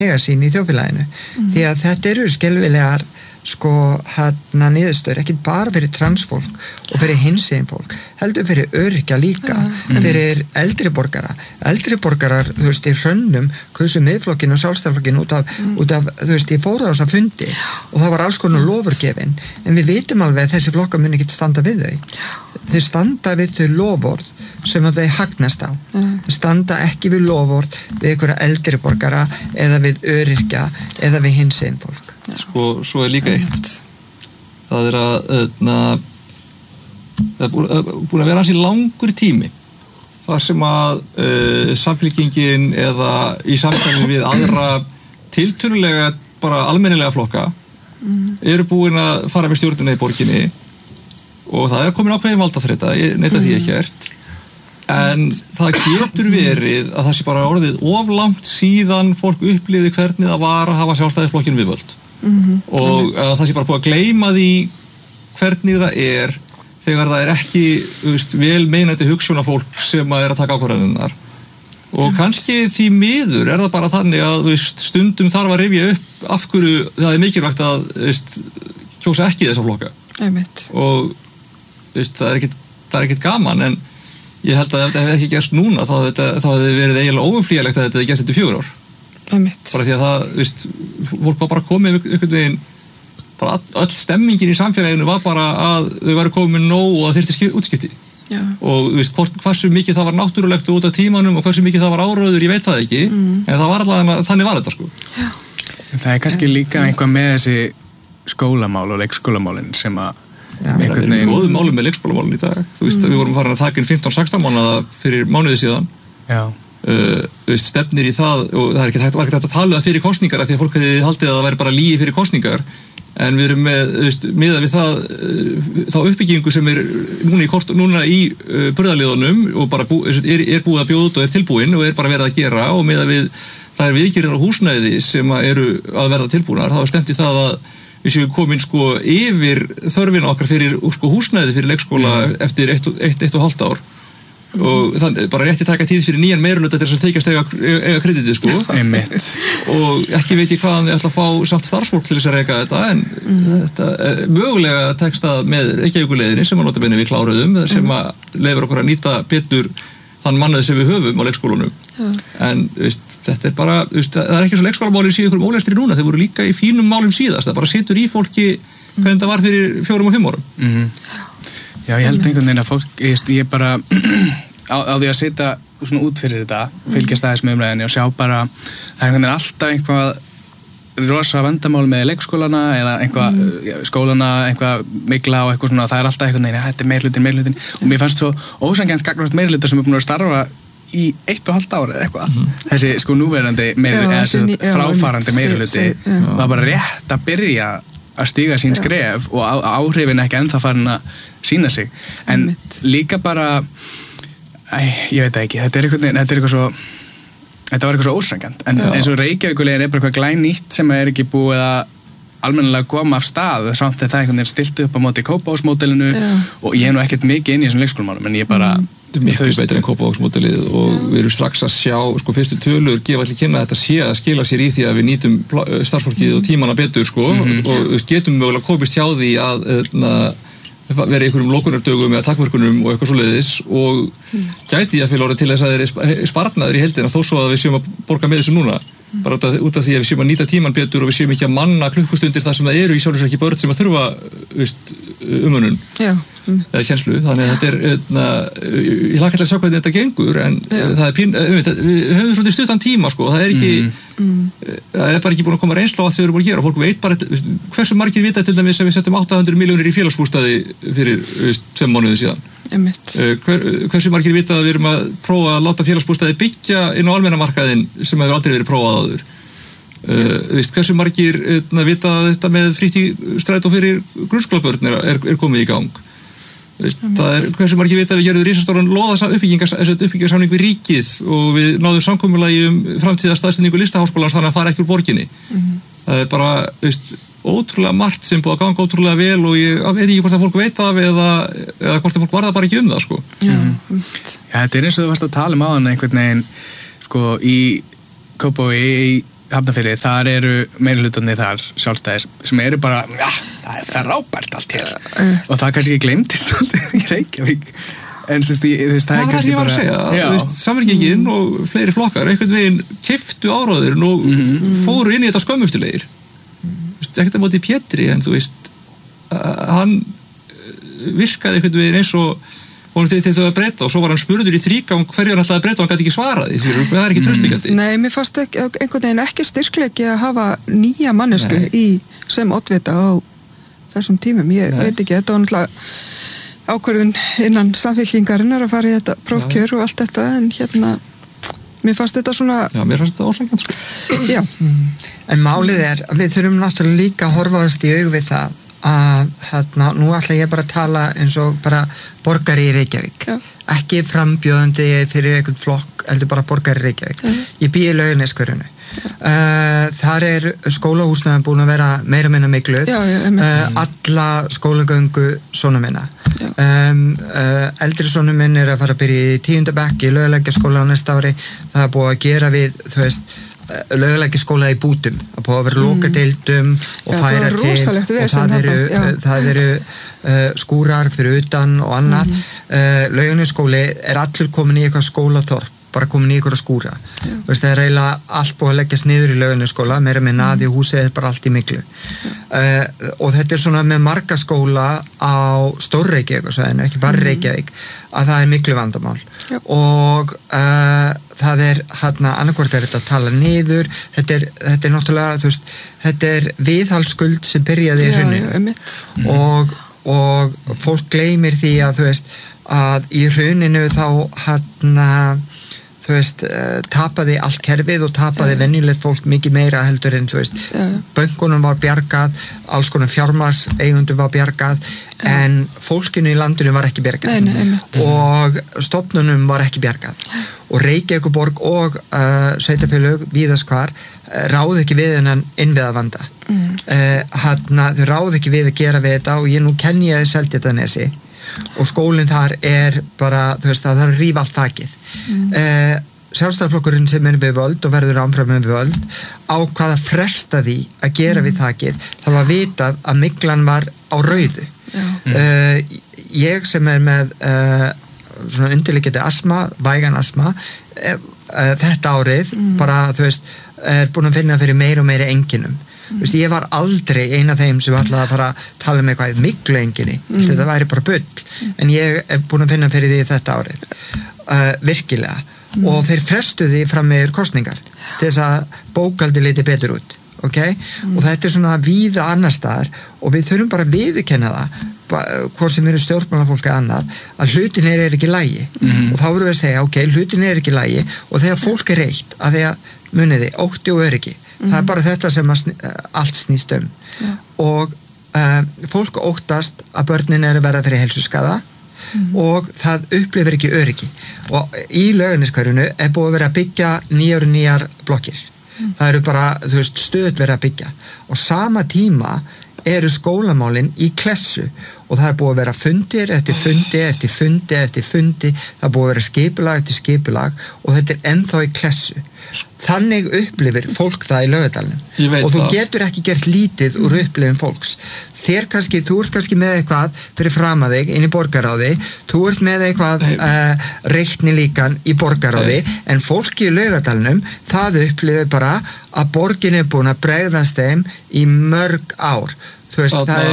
sín í þjóðfélaginu því að þetta eru skelfilegar niðurstöður, ekki bara fyrir transfólk og fyrir hinsegin fólk, heldur fyrir öryrkja líka, fyrir eldri borgarar, þú veist, í hrönnum hversu miðflokkin og sjálfstæðarflokkin út af, þú veist, ég fór á þessa fundi og það var alls konar lofurgefin en við vitum alveg að þessi flokkar muni ekki standa við þau standa við þau loforð sem að þau hagnast á þau standa ekki við loforð við einhverja eldri borgara eða við öryrkja eða við hinsegin fólk. Svo líka eitt það að það búin að vera hansi langur tími þar sem að samfylkingin eða í samkvæmni við aðra tiltölulega bara almennilega flokka eru búin að fara með stjórnina í borginni og það komin ákveðin valdaþreyta, ég neita því ekkert en það getur verið að það sé bara orðið of langt síðan fólk upplifði hvernig það var að hafa sjálfstæðisflokkinn við völd og það sé bara búið að gleyma því hvernig það þegar það ekki vel meinandi hugsjónafólk sem að taka ákvarðanirnar og kannski því miður það bara þannig að stundum þarf að rifja upp af hverju það mikilvægt að kjósa ekki þessa flokka og það ekkert gaman en ég held að ef þetta hefði ekki gerst núna þá hefði verið eiginlega óumflýjanlegt að þetta hefði gerst eftir 4 ár bara því að það, fólk var bara komið einhvern veginn, bara öll stemmingin í samfélaginu var bara að þau væru komið nóg og það þyrfti útskipti og hversu mikið það var náttúrulegt út af tímanum og hversu mikið það var áróður, ég veit það ekki en það var allavega, þannig var þetta Það kannski líka einhvað með þessi skólamál og leikskólamálin sem að við erum góðum málum með leikskólamálin í dag við vorum farin að taka inn 15-16 mánuða fyrir mánuði síðan stefnir í það og það var ekki hægt að tala fyrir kosningar af því að fólk hefði haldið að það væri bara lygi fyrir kosningar en við erum miðað við þá uppbyggingu sem núna í burðarliðunum og bara búið að bjóða út og tilbúin og bara verið að gera og miðað við það viðgerðir á húsnæði sem eru að verða tilbúnar þá stefnt í það að við séum komin yfir þörfina okkar fyrir húsnæði fyrir leikskóla eftir 1,5 ár og þannig bara rétti taka tíð fyrir nýjan meirihluta til þess að þykjast eiga kreditið og ekki veit ég hvaðan þið ætla að fá samt starfsfólk til þess að reka þetta en þetta mögulega tekst það með Reykjavíkurleiðinni sem að nota beinni við kláruðum sem að leyfir okkur að nýta betur þann mannað sem við höfum á leikskólanum en þetta bara það ekki svo leikskólamálin síðu ykkur ólestri núna þeir voru líka í fínum málum síðast það bara situr í fólki hvernig það var fyrir 4 og 5 árum Já, ég held einhvern veginn að fólk, ég bara á því að sitja svona út fyrir þetta, fylgjast aðeins með umræðinni og sjá bara, það einhvern veginn alltaf einhvað rosa vandamál með leikskólana eða einhvað skólana, einhvað mikla og eitthvað svona, það alltaf einhvern veginn, þetta meirihlutin og mér fannst svo ósanngjarnt gagnvart meirihluta sem búin að starfa í 1,5 ár eða eitthvað þessi núverandi meirihluti, fráfarandi meirihluti var bara rétt að byrja að stíga sín skref og áhrifin ekki ennþá farin að sína sig en líka bara ég veit ekki, þetta var eitthvað svo ósanngjarnt en eins og Reykjavíkurleiðin bara eitthvað glænýtt sem ekki búið að almennilega koma af stað samt að það einhvern veginn stilt upp á móti Kópavogsmódelinu og ég nú ekkert mikið inn í þessum leikskólamálum en ég bara miklu betur en Kópavogsmódelið og við erum strax að sjá fyrstu tölur gefa allir kynna að þetta sé að skila sér í því að við nýtum starfsfólkið og tímana betur og getum mögulega komist hjá því að vera í einhverjum lokunardögum eða takmörkunum og eitthvað svoleiðis og gæti ég að fyrir orðið til þess að þeir eru sparnaður í heildina þó svo að við séum að borga með þessu núna bara út af því að við séum að nýta tíman betur og við séum ekki að manna klukkustundir þar sem það eru í sjálfsög ekki börn sem að þurfa umönnun eða kennslu, þannig að þetta ég hlakka til að sjá hvernig þetta gengur en það við höfum svolítið stuttan tíma það ekki það bara ekki búin að koma reynsla á allt sem við erum búin að gera og fólk veit bara hversu margir vita til dæmis að við settum 800 milljónir í félagsbústaði fyrir 2 mánuði síðan hversu margir vita að við erum að prófa að láta félagsbústaði byggja inn á almennamarkaðinn sem hefur aldrei verið prófað áður hversu margir vita að þetta með frítístrætó fyrir grunnskólabörn er komið í gang hversu margir vita að við gerðum risastóran uppbyggingarsamning við ríkið og við náðum samkomulagi framtíða staðsetningu listaháskólans þannig að fara ekki úr borginni það bara ótrúlega margt sem búið að ganga ótrúlega vel og ég veit ekki hvort að fólk veit af eða hvort að fólk var það bara ekki það þetta eins og þú varst að tala áðan einhvern veginn í Kópavogi í Hafnarfirði, þar eru meirihlutarnir þar sjálfstæðir sem eru bara, það er frábært allt hér og það kannski ekki gleymdist svolítið í Reykjavík en það er kannski bara Samfylkingin og fleiri flokkar einhvern veginn keyptu áráðurinn og fóru inn í þetta skömmustulegir ekkert að móti Pétri en þú veist hann virkaði einhvern veginn eins og og til þau að breyta og svo var hann spurður í þrígang hverju hann ætlaði að breyta og hann gæti ekki svaraði því það er ekki traustvekjandi. Nei, mér fannst einhvern veginn ekki styrkleiki að hafa nýja mannesku sem oddvita á þessum tímum. Ég veit ekki, þetta var náttúrulega ákvörðun innan samfylkingarinnar að fara í þetta prófkjör og allt þetta en mér fannst þetta svona... Já, mér fannst þetta ósanngjarnt sko. Já. En málið að við þurfum náttúrulega líka að horfaðast í aug við það að nú ætla ég bara að tala eins og bara borgari í Reykjavík ekki frambjóðandi fyrir einhvern flokk heldur bara borgari í Reykjavík ég bý í Laugarneshverfinu þar skólahúsnæðin búin að vera meira minna mikluð alla skólagöngu sona minna eldri sonur minn að fara að byrja í 10. bekk í Laugalækjarskóla á næsta ári það er búið að gera við þú veist Laugalækjarskóla í bútum að búið að vera lokadeildum og færa til og það eru skúrar fyrir utan og annað Laugarnesskóli allur komin í eitthvað skólaþorp bara komin í ykkur að skúra það er eiginlega allt búið að leggjast niður í Laugarnesskóla meira með naði og húsið bara allt í miklu og þetta svona með marga skóla á Stór-Reykjavík ekki bara Reykjavík að það er miklu vandamál og það annarkvort þetta að tala niður þetta er náttúrulega þú veist, þetta er viðhaldsskuld sem byrjaði í hruninu og fólk gleymir því að þú veist að í hruninu þá þú veist, tapaði allt kerfið og tapaði venjulegt fólk mikið meira heldur en þú veist, bönkunum var bjargað, alls konar fjármagnseigendum var bjargað en fólkinu í landinu var ekki bjargað og stofnunum var ekki bjargað og Reykjavíkurborg og sveitarfélög víðast hvar ráð ekki við þennan innviðavanda þau ráð ekki við að gera við þetta og ég nú kenni ég Seltjarnarnesi og skólinn þar bara þú veist að það er að rífa allt þakið Sjálfstæðisflokkurinn sem við völd og verður áfram við völd ákvað að fresta því að gera við þakið það var vitað að myglan var á rauðu ég sem með svona undirliggjandi astma, vægan astma þetta árið bara þú veist búin að finna fyrir meira og meira einkennum Vist, ég var aldrei eina af þeim sem ætlaði að fara að tala um eitthvað mygluenginni, þetta væri bara bull en ég búin að finna fyrir því þetta árið virkilega og þeir frestuði fram með kosningar til þess að bókaldi liti betur út og þetta svona víða annar staðar og við þurfum bara að viðurkenna það hvort sem eru stjórnmálafólk eða annað að hlutinir ekki í lagi og þá vorum við að segja hlutinir ekki í lagi og þegar fólk reitt að því að muniði, ótti og öryggi það er bara þetta sem allt snýst og fólk óttast að börnin verða fyrir heilsuskaða og það upplifir ekki öryggi og í Laugarneshverfinu búið að vera að byggja nýjar blokkir það eru bara, þú veist, stöðugt verið að byggja og sama tíma eru skólamálin í klessu og það er búið að vera fundir eftir fundi eftir fundi eftir fundi það er búið að vera skipulag eftir skipulag og þetta er ennþá í klessu þannig upplifir fólk það í Laugardalnum og þú getur ekki gert lítið úr upplifin fólks þú ert kannski með eitthvað fyrir fram að þig inn í borgarráði þú ert með eitthvað reiknilíkan í borgarráði en fólki í Laugardalnum það upplifir bara að borgin er búin að bregðast þeim í mörg ár þú veist, það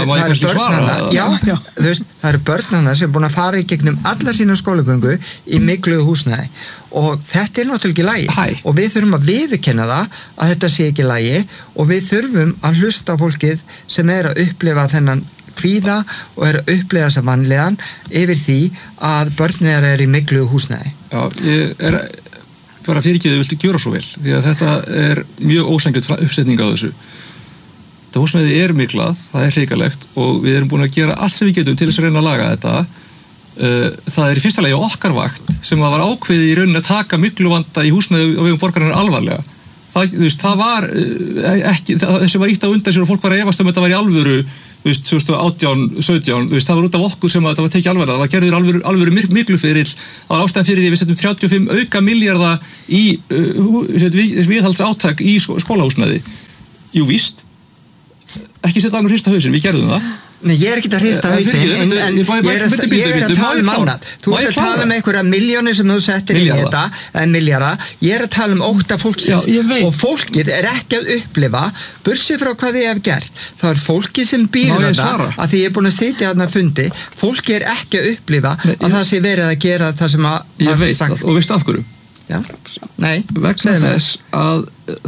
eru börn hana sem er búin að fara í gegnum alla sína skólagöngu í miklu húsnæði og þetta er náttúrulega ekki lagi og við þurfum að viðurkenna það að þetta sé ekki lagi og við þurfum að hlusta á fólkið sem er að upplifa þennan kvíða og er að upplifa þessa vanlíðan yfir því að börnir er í miklu húsnæði Já, ég er bara fyrirgeðu viltu gjöra svo vel því að þetta er mjög ósanngjarnt uppsetning á þessu þetta húsnæði er miklað, það er hrikalegt og við erum búin að gera allt sem við getum til þess að reyna að laga þetta það er í fyrsta lagi okkar vakt sem það var ákveðið í rauninni að taka mikluvanda í húsnæði á vegum borgarinnar alvarlega það var ekki, þessi var ítt á undan sér og fólk var að efast þetta var í alvöru 2018, 17, það var út af okkur sem að þetta var tekið alvarlega, það var gerður alvöru miklu ferill, það var ástæðan fyrir því við setjum 35 auka milljarða í viðhaldsátak í skólahúsnæði. Jú, víst, ekki setja alveg hrista hausinn, við gerðum það. Nei, ég ekki að hrista hausinn, en ég að tala annað. Þú að tala einhverja milljónir sem þú settir inn í þetta, en milljarða, ég að tala 8 fólksins. Og fólkið ekki að upplifa, burtséð frá hvað ég hef gert. Það fólkið sem býr þetta, að því ég búin að sitja þarna fundi, fólkið ekki að upplifa að það sé verið að gera það sem að ég veit það, og veistu af hverju? Já, nei. Vegna þess að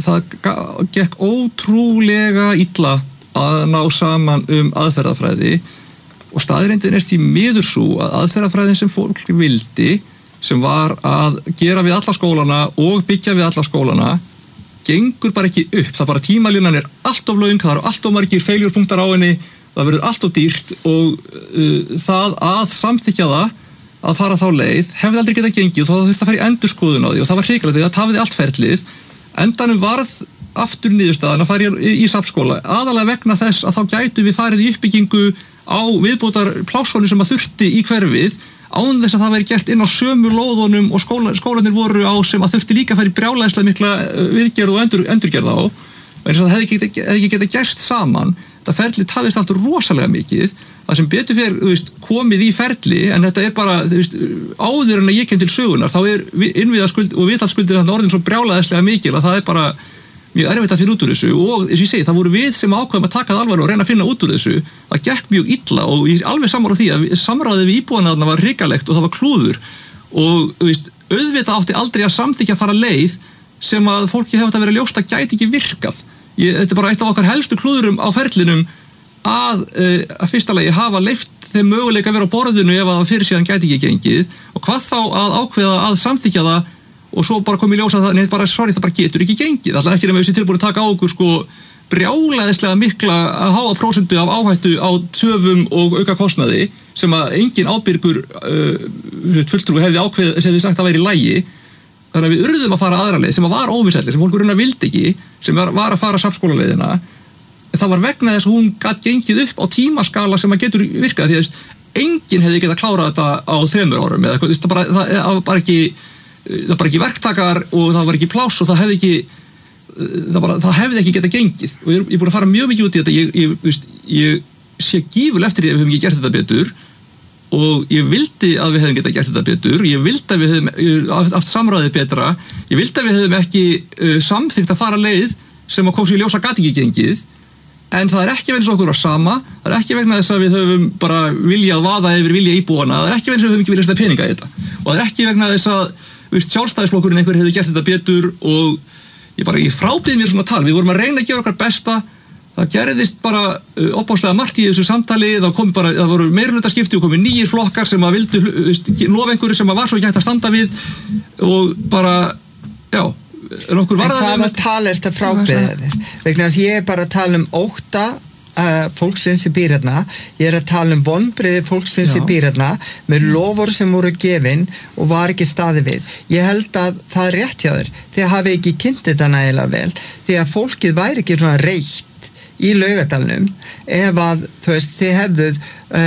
það gekk ótrúlega illa að ná saman aðferðafræði og staðreyndin því miður svo að aðferðafræðin sem fólk vildi, sem var að gera við alla skólana og byggja við alla skólana, gengur bara ekki upp. Það bara tímalínan allt of löng, það eru allt of margir feiljurpunktar á henni, það verður allt of dýrt og það að samþykkja það að fara þá leið hefði aldrei getað gengið og það þurfti að fara í endurskoðun á því og það var hrikalegt því að það tafiði allt ferlið. Endanum varð aftur niðurstaðan að fara í safnskóla aðalega vegna þess að þá gætu við farið í uppbyggingu á viðbótar plásónu sem að þurfti í hverfið án þess að það væri gert inn á sömu lóðunum og skólanir voru á sem að þurfti líka að fara í brjálæðislega mikla viðgerð og endurgerð á en þess að það hefði ekki getað gerst saman. Þetta ferli tafist alltaf rosalega mikið. Það sem betur fyrir komið í ferli en þetta bara áður en að ég kem til sögunar þá innviðaskuld og viðhaldskuldir orðin svo brjálæðislega mikil að það bara mjög erfitt að finna út úr þessu og eins og ég segi, það voru við sem ákveðum að taka það alvarlega og reyna að finna út úr þessu. Það gekk mjög illa og ég alveg sammála því að samráðið við íbúana þarna var hrikalegt og það var klúður og auðvitað átti aldrei að samþykkja að fara leið sem að fólki hefði að vera ljóst að gæti ekki virkað. Þetta bara eitt af okkar helstu klúðurum á ferlinum að fyrsta lagi hafa leyft þeim möguleika að vera á borðinu ef að fyrir síðan gæti ekki gengið og hvað þá að ákveða að samþykkja það og svo bara kom í ljós að það bara getur ekki gengið. Það er ekki nema við séum tilbúin að taka á okkur brjálæðislega mikla að háa prósentu af áhættu á töfum og auka kostnaði sem að engin ábyrgur fulltrúi hefði ákveð sem þið sagt að væri í lagi. Þannig að við urðum að fara aðra leið sem að var óvisselli, sem fólkur vildi ekki, sem var að fara safnskólaleiðina. Það var vegna þess að hún gat gengið upp á tímaskala sem að getur virkað því að enginn hefði getað klárað þetta á 3 árum eða það var bara ekki verktakar og það var ekki pláss og það hefði ekki getað gengið og ég er búin að fara mjög mikið út í þetta ég sé gífurlega eftir því að við höfum ekki gert þetta betur og ég vildi að við hefðum getað gert þetta betur ég vildi að við hefðum haft samráðið betra ég vildi að við hefðum ekki samþykkt að fara leið sem að komst í ljós að gat ekki gengið en það ekki vegna þess að okkur var sama það ekki vegna þess að við höfum bara viljað vaða yfir vilja íbúana það ekki vegna þess að við höfum ekki viljað setja peninga í þetta og það ekki vegna þess að sjálfstæðisflokkurinn einhver hefði gert þetta betur og ég frábið mér svona tal við vorum að reyna að gera okkar besta það gerðist bara opáslega margt í þessu samtali það voru meirihlutaskipti og komið nýjir flokkar sem að vildu lofa einhverju sem að var svo ekki hægt að standa við og bara en hvaða tal er þetta frábriðið vegna þess ég bara að tala ótta fólksins í býrarna ég að tala vonbriði fólksins í býrarna með lofur sem voru gefin og var ekki staði við ég held að það er rétt hjá þér þið hafi ekki kynnt þetta nægilega vel því að fólkið væri ekki svona reitt í Laugardalnum ef að þið hefðuð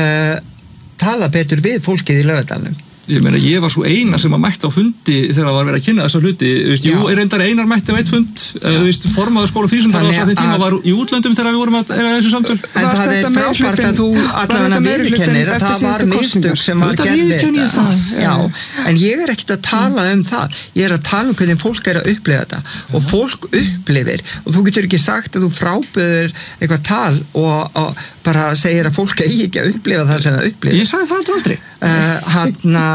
tala betur við fólkið í Laugardalnum Ég meina, ég var svo eina sem að mætti á fundi þegar það var verið að kynna þessa hluti. Jú, reyndar einar mætti á eitt fund. Formaður skóla frístundar á þeim tíma var í útlöndum þegar við vorum að eiga þessu samtöl. En það er frábært að þú allavega viðurkennir að það var mistök sem var gerði þetta. Já, en ég ekkert að tala það. Ég að tala hvernig fólk að upplifa þetta. Og fólk upplifir. Og þú getur ekki sagt að þú fráböður eitthvað tal og bara segir að fólk eigi ekki að upplifa það sem það upplifir. Ég sagði það aldrei.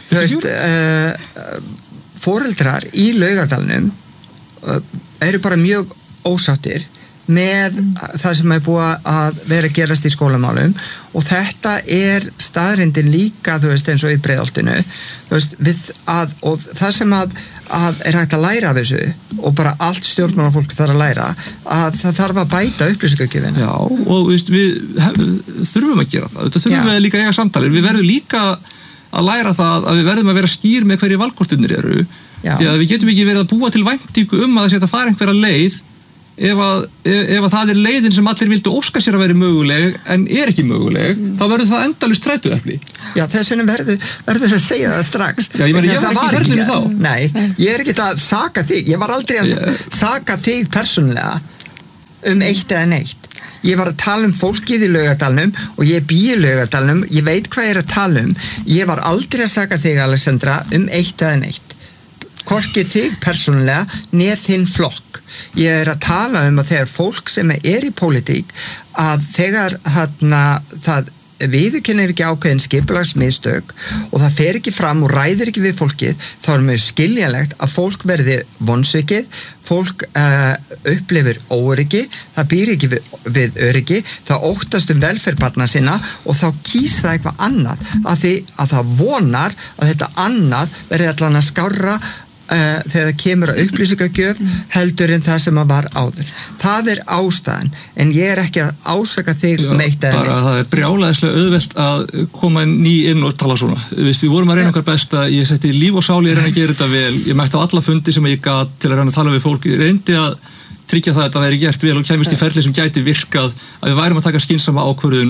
Foreldrar í Laugardalnum eru bara mjög ósáttir með það sem búið að vera að gerast í skólamálum og þetta staðreyndin líka eins og í Breiðholtinu og það sem að er hægt að læra af þessu og bara allt stjórnmálafólk þarf að læra að það þarf að bæta upplýsingagjöfina. Já og við þurfum að gera það þetta þurfum við líka að eiga samtalir við verðum líka að læra það að við verðum að vera skýr með hverju valkostirnir eru því að við getum ekki verið að búa til væntingu að það sé að fara einhverja leið ef að það leiðin sem allir vildu óska sér að vera möguleg en ekki möguleg, þá verður það endalaust þrætuepli. Já, þess vegna verður að segja það strax. Já, ég var ekki ferðinu þá. Nei, ég ekki að saka þig. Ég var aldrei að saka þig persónulega eitt eða neitt. Ég var að tala fólkið í Laugardalnum og ég bý í Laugardalnum, ég veit hvað ég er að tala ég var aldrei að saka þig, Alexandra, eitt eða neitt. Hvorki þig persónulega neð þinn flokk. Ég er að tala að þegar fólk sem er í pólitík að þegar það viðurkennir ekki ákveðin skipulagsmistök og það fer ekki fram og ræðir ekki við fólkið, þá mjög skiljanlegt að fólk verði vonsvikið, fólk upplifir óöryggi, það býr ekki við öryggi, það óttast velferð barna sinna og þá kýs það eitthvað annað að því að það vonar að þetta annað verði allan að skárra þegar það kemur að upplýsingagjöf heldur en það sem var áður. Það er ástæðan, en ég er ekki að ásaka þig eitt eða neitt. Það er brjálæðislega auðvelt að koma ný inn og tala svona. Við vorum að reyna okkar besta, ég setti líf og sáli að reyna að gera þetta vel, ég mætti á alla fundi sem ég gat til að reyna að tala við fólk, ég reyndi að tryggja það að þetta væri gert vel og kæmist í ferli sem gæti virkað, að við værum að taka skynsama ákvörðun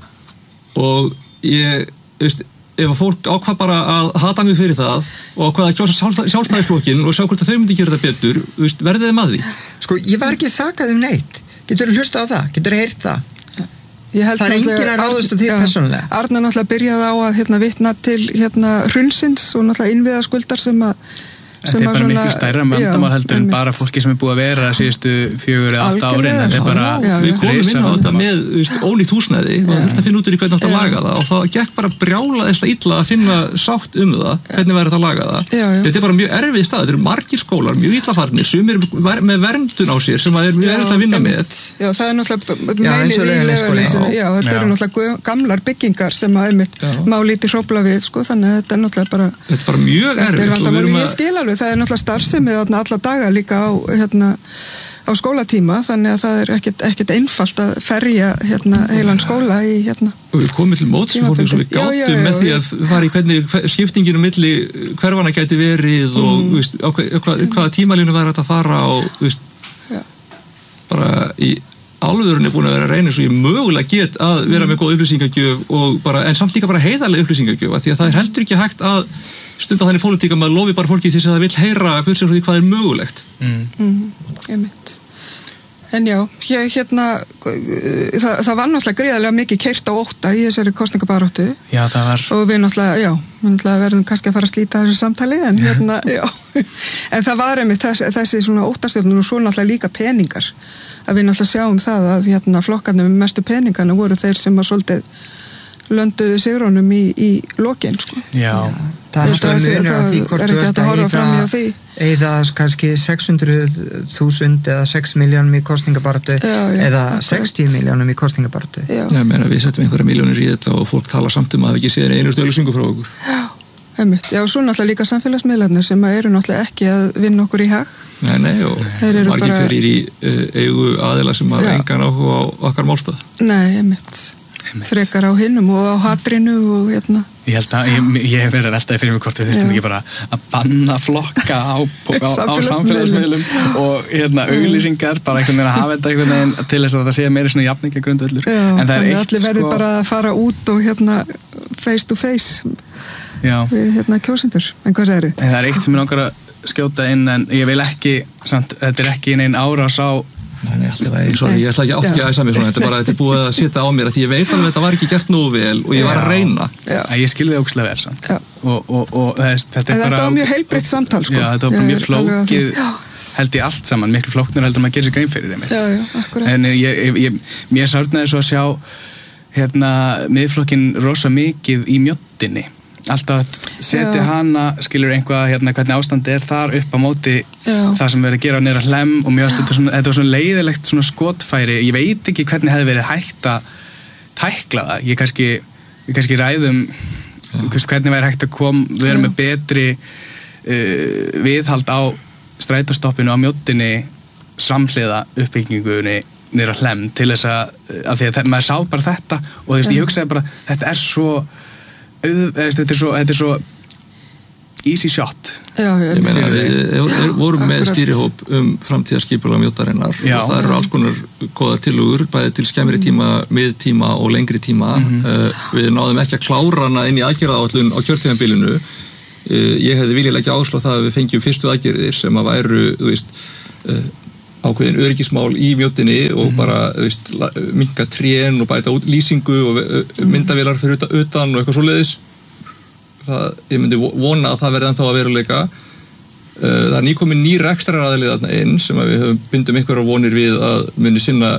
og ég, ef að fólk ákvað bara að hata mig fyrir það og ákvað að kjósa sjálfstæðisflokkinn og sjá hvort að þau myndi gera þetta betur, verðið þeim að því? Sko, ég var ekki sakað neitt. Getur þú hlusta á það? Getur þú heyrt það? Það er enginn að ráðast á því persónulega. Arna náttúrulega byrjaði á að vitna til hrunsins og náttúrulega innviðaskuldar sem þetta er bara miklu stærra vandamál heldur en bara fólki sem er búið að vera síðustu 4 eða 8 árin. Þetta er bara við komum inn á þetta með ólíkt húsnæði og það þurfti að finna út úr í hvernig átt að laga það og það gekk bara brjálaðislega illa að finna sátt það, hvernig væri þetta að laga það. Þetta er bara mjög erfið stað, þetta eru margir skólar, mjög illa farnir, sumir með verndun á sér sem er mjög erfitt að vinna með. Já, það er náttúrulega meinið í Laugarnesinu. Já, þetta eru náttúrulega gamlar byggingar sem að má lítið hrófla við, sko, þannig að þetta er náttúrulega bara þetta er bara mjög erfitt. Það er náttúrulega starfsemi alla daga líka á skólatíma, þannig að það er ekkert einfalt að ferja heilan skóla í Og við komum til mótsfólk eins og við gátum með því að fara í hvernig skiptinginu milli hverfana gæti verið og hvaða tímalínu væri að fara og bara í alvörun er búin að vera að reyna svo ég mögulega get að vera með góð upplýsingagjöf en samt líka bara heiðarlega upplýsingagjöf því að það er heldur ekki hægt að stunda þannig pólitík að maður lofi bara fólki því að það vill heyra hvað er mögulegt. En já, það var náttúrulega gríðarlega mikið keyrt á ótta í þessari kosningabaráttu. Já, það var. Og við náttúrulega verðum kannski að fara að slíta þessu samtali, en en það var einmitt þessi svona óttastjórnur og svo náttúrulega líka peningar. Að við náttúrulega sjáum það að flokkarnir með mestu peningana voru þeir sem að svolítið lönduðu sigrónum í lokin, sko. Já. Það er náttúrulega munur á því hvort þú ert að eða kannski 600.000 eða 6 milljónum í kosningabaráttu eða 60 milljónum í kosningabaráttu. Ég meina við setjum einhverja milljónir í þetta og fólk tala samt að við ekki séð einu auglýsingu frá okkur. Já, og svo náttúrulega líka samfélagsmiðlarnir sem eru náttúrulega ekki að vinna okkur í hag. Nei, og margir hverjir í eigu aðila sem hafa engan áhuga á okkar málstað. Nei, frekar á hinnum og á hatrinu og Ég held að ég hef verið að veltaði fyrir mig hvort við þurftum ekki bara að banna flokka á samfélagsmiðlum og auglýsingar, bara einhvern veginn að hafa þetta einhvern veginn til þess að það sé meiri svona jafningagrundvöllur. En það er eitt allir verður bara að fara út og face to face við kjósendur. En hvað segirðu? En það er eitt sem ég langar að skjóta inn en ég vil ekki, þetta er ekki neinn árás á Nei, alltaf sorry, ég ætla ekki átt ekki að æsa mig svona, þetta er búið að setja á mér því ég veit alveg að þetta var ekki gert nógu vel og ég var að reyna. Ég skilði það ógeðslega vel samt. Og þetta er bara þetta var mjög heilbrigt samtal, sko. Já, þetta var bara mjög flókið held ég allt saman, miklu flóknir heldur maður gerir sér grein fyrir þeim. Já, akkurat. En mér sárnaði svo að sjá miðflokkinn rosa mikið í mjóttinni. Alltaf að setja hana, skilur einhvað hvernig ástandi er þar upp á móti það sem verið að gera á niðra Hlemm og mjög þetta var svona leiðilegt svona skotfæri, ég veit ekki hvernig hefði verið hægt að tækla það, ég kannski ræðum hvernig væri hægt að vera með betri viðhald á strætóstoppinu á mjóttinni samhliða uppbyggingunni niðra Hlemm til þess að því að maður sá bara þetta og ég hugsaði bara, þetta er svo easy shot. Ég meina, við vorum með stýrihóp framtíðarskipulag mjótarinnar og það eru alls konar góðar tillögur, bæði til skemmri tíma, miðtíma og lengri tíma. Við náðum ekki að klára hana inn í aðgerðaáætlun á kjörtímabilinu. Ég hefði viljað leggja áherslu á það að við fengjum fyrstu aðgerðir sem að væru, þú veist, ákveðin öryggismál í mjótinni og bara, þú veist, minnka trén og bæta út lýsingu og myndavélar fyrir utan og eitthvað svoleiðis. Ég myndi vona að það verði ennþá að veruleika. Það er nýkomin ný rekstraraðili þarna inn sem að við bindum einhverjar vonir við að muni sinna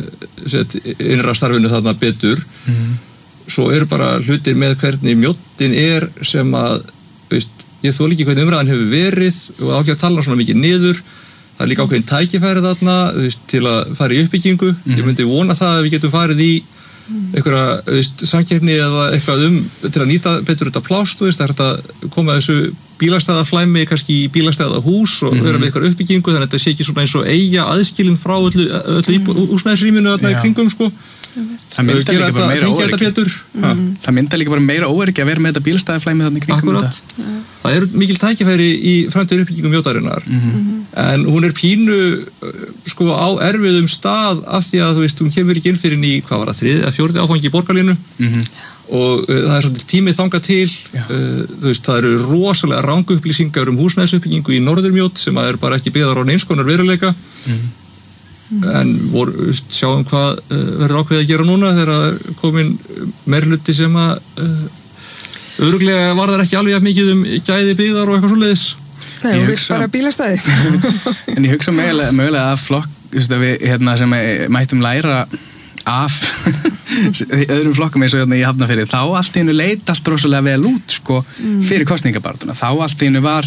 innra starfinu þarna betur. Svo eru bara hlutir með hvernig mjóttin sem að, veist, ég þoli ekki hvernig umræðan hefur verið og ákveð að tala svona mikið niður. Það er líka ákveðin tækifæri þarna, veist, til að fara í uppbyggingu. Ég myndi vona það að við getum farið í einhverja samkeppni eða eitthvað til að nýta betur þetta plást, það er að koma þessu bílastæðaflæmi kannski í bílastæðahús og vera með eitthvað uppbyggingu þannig að þetta sé ekki svona eins og eiga aðskilin frá öllu húsnæðisrýminu þarna í kringum sko. Það myndar líka bara meira óöryggi. Það myndar líka bara meira óöryggi að vera með þetta bílastæðaflæmi þarna í kringum þetta. Það eru mikil tækifæri í framtíðar uppbyggingum mjótarinnar en hún er pínu sko á erfiðum stað af því að þú veist, hún kemur ekki inn fyrir í, hvað var það, 3. eða 4. áfangi í borgarlínu og það er svolítið tímið þangað til þú veist, það eru rosalega ranguupplýsingar húsnæðisuppbyggingu í Norðurmjót sem að eru bara ekki byggðar á neins konar veruleika en sjáum hvað verður ákveðið að gera núna þegar komin meirhluti sem að örugglega var það ekki alveg mikið gæði byggðar og eitthvað svoleiðis. Nei, og við bara bílastæði. En ég hugsa mögulega að flokk, við sem mættum læra af öðrum flokkum eins og í Hafnarfirði, þá allt í einu leit allt rosalega vel út, sko, fyrir kosningabarátuna. Þá allt í einu var,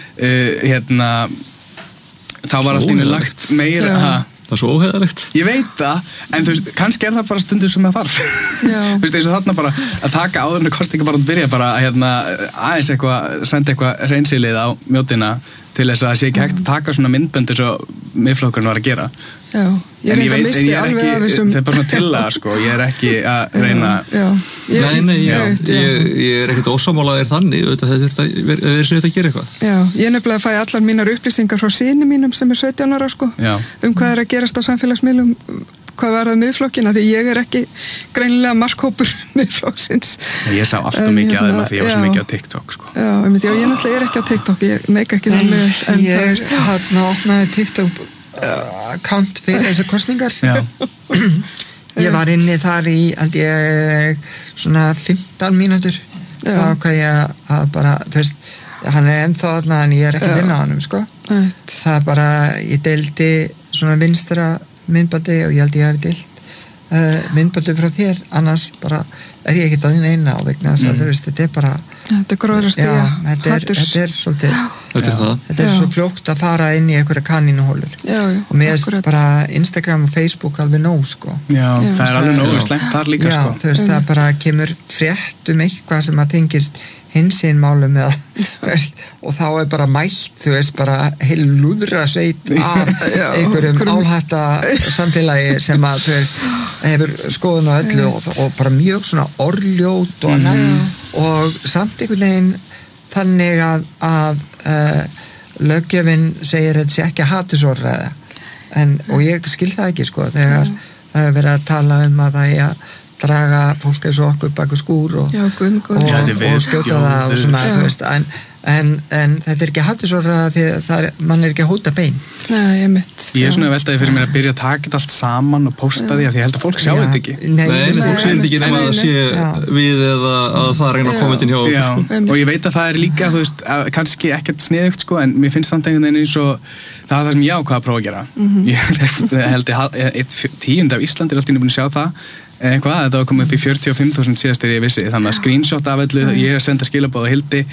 þá var allt í einu lagt meira, Það er svo óheiðarlegt. Ég veit það, en þú veist, kannski er það bara stundur sem það þarf. Þú veist, eins og þarna bara að taka áður en kosningabaráttan byrja bara aðeins senda eitthvað hreinsilið á mjótina til þess að það sé ekki hægt að taka svona myndbönd eins og Miðflokkurinn var að gera. Já, ég það er bara svona til að, sko, ég er ekki að reyna. Ég er ekkert ósammálaðir þannig, það er sem þetta að gera eitthvað. Já, ég nefnilega fæ allar mínar upplýsingar frá syni mínum sem er 17 ára, sko, hvað er að gerast á samfélagsmiðlum, hvað var það Miðflokkina, því ég er ekki greinilega markhópur Miðflokksins. Ég sá alltaf mikið að þeim að því ég var svo mikið á TikTok, sko. Já, ég náttúrulega er ekki á TikTok, ég meika ekki það með. Ég opnaði TikTok account fyrir þessu kostningar. Ég var inni þar í, held ég, svona 15 mínútur. Þá ákvað ég að bara, þú veist, hann er ennþá þarna en ég er ekki að vinna á honum, sko. Það er bara, ég deildi svona vinstra myndbaldi og ég held ég hafi deilt myndbaldi frá þér, annars bara er ég ekkert að þín eina á vegna þess að þú veist, þetta er bara þetta er gróðrast í þetta er svolítið þetta er svo fljótt að fara inn í einhverja kanínuhólur og mér er bara Instagram og Facebook alveg nóg, sko. Já, það er alveg nóg slengt þar líka, sko. Þú veist, það bara kemur frétt eitthvað sem að tengist hinsinn málum eða, veist, og þá er bara mætt, þú veist, bara heil lúðra sveit af einhverjum álhætta samfélagi sem að, þú veist, hefur skoðun á öllu og bara mjög svona orðljót og annað og samt einhvern veginn þannig að löggjöfin segir þetta sé ekki hatursorðræða og ég skil það ekki, sko, þegar það hefur verið að tala að það er að draga fólk eins og okkur baku skúr og skjóta það og svona, þú veist, en þetta er ekki hatursorðræða því að mann er ekki að hóta bein. Nei, ég mitt. Ég er svona veltaði fyrir mér að byrja að taka þetta allt saman og posta því að ég held að fólk sjá þetta ekki. Nei, fólk sér þetta ekki nema að sé við eða að það reyna að koma inn hjá okkur. Já, og ég veit að það er líka, þú veist, kannski ekkert sniðugt, sko, en mér finnst samt einhvern veginn eins og það er það sem ég ákvað að prófa að gera. Ég held að 1/10 af Íslandi er alltaf búin að sjá það eitthvað, þetta var komið upp í 45.000 síðast þegar ég vissi, þannig að screenshot af öllu, ég er að senda skilaboð á Hildi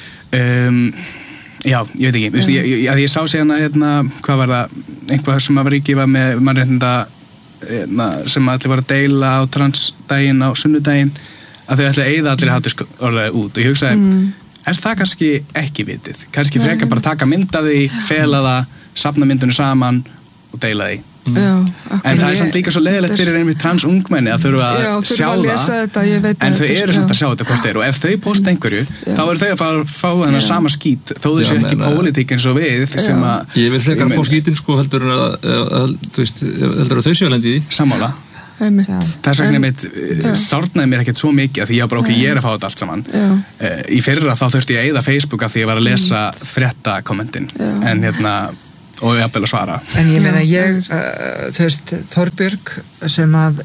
já, ég veit ekki, ég sá síðan að hvað var það, einhvað sem að var ekki með mannréttinda sem allir var að deila á transdaginn á sunnudaginn, að þau ætla að eyða allir hatursorðræðu út og ég hugsaði er það kannski ekki vitið, kannski frekar bara taka mynd af því, fela það, safna myndunum saman og deila því En það samt líka svo leiðilegt fyrir einmitt trans ungmenni að þurfa að sjá það, en þau eru samt að sjá þetta hvort og ef þau posta einhverju, þá eru þau að fá þennan sama skít, þó þau séu ekki pólitík eins og við sem að ég vil frekar að fá skítinn sko heldur að þau séu að lendi í því. Sammála. Þess vegna mitt sárnaði mér ekkert svo mikið að því ég er að fá þetta allt saman. Í fyrra þá þurfti ég að eyða Facebook af því ég var að lesa fréttakommentin en og jafnvel að svara. En ég meina þú veist, Þorbjörg sem að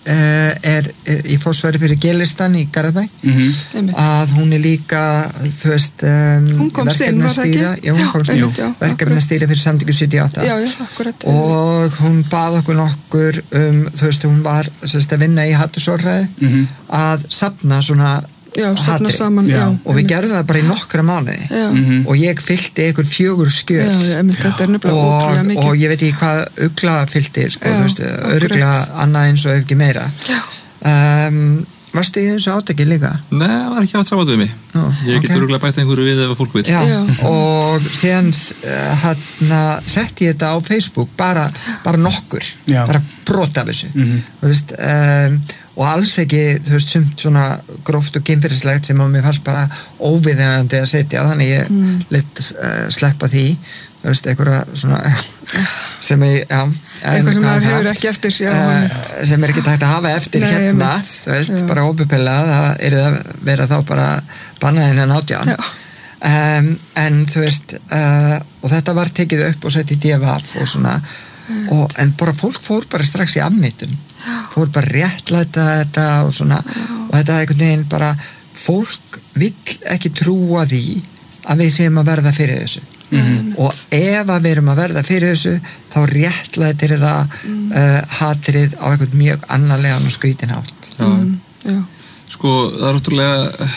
í fósværi fyrir G-listan í Garðabæ að hún líka þú veist hún komst inn, var það ekki? Já, hún komst inn, verkefnastýra fyrir Samtökin 78 já, akkurat og hún bað okkur nokkur þú veist, hún var að vinna í hatursorðræði að safna svona stofna saman, og við gerðum það bara í nokkra mánuði og ég fyllti ykkur 4 skjöl þetta er nefnilega ótrúlega mikið og ég veit ekki hvað ugla fyllti sko, öruglega annað eins og ef ekki meira varstu í þessu átaki líka? Nei, það var ekki átt saman við mig ég get öruglega bæta einhverju við ef fólk vil og síðan setti ég þetta á Facebook bara nokkur bara brot af þessu þú veist og alls ekki, þú veist, sumt svona gróft og kynferðislegt sem að mér fannst bara óviðeigandi að setja, þannig ég lit sleppa því, þú veist, eitthvað svona sem eitthvað sem maður hefur ekki eftir sem ekki tækt að hafa eftir þú veist, bara óbepilla það að vera þá bara bannaðinn en 18 en þú veist og þetta var tekið upp og sett í DFF og svona en bara fólk fór bara strax í afneitun fór bara réttlæta þetta og svona og þetta er einhvern veginn bara fólk vill ekki trúa því að við séum að verða fyrir þessu og ef að við erum að verða fyrir þessu þá réttlætir það hatrið á einhvern mjög annarlegan og skrítin hátt sko það er ótrúlega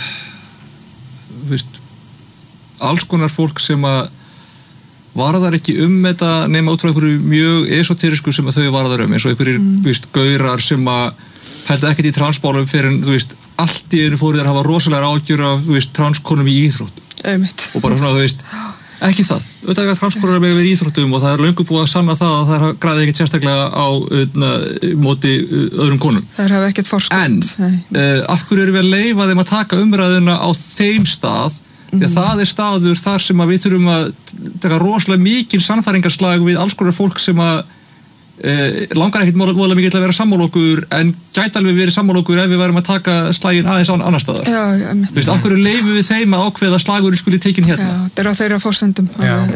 veist alls konar fólk sem að varðar ekki þetta nema út frá einhverju mjög esoterísku sem að þau varðar eins og einhverjir gaurar sem að hælda ekkert í transbálum fyrir en þú veist allt í einu fóru þær að hafa rosalega ágjör af transkonum í íþróttum og bara svona þú veist ekki það, auðvitað að transkonur með í íþróttum og það er löngu búið að sanna það að það græði ekkert sérstaklega á móti öðrum konum það hafa ekkert forskot en af hverju erum við að leyfa þeim að taka umræðuna á þeim stað því að það er staður þar sem að við þurfum að taka rosalega mikil sannfæringarslag við alls konar fólk sem að langar ekkert móðlega mikið að vera sammála okkur en gæti alveg verið sammála okkur ef við værum að taka slaginn aðeins annar staðar þú veist, af hverju leifum við þeim að ákveða að slagurinn skuli tekin hérna þetta er á þeirra forsendum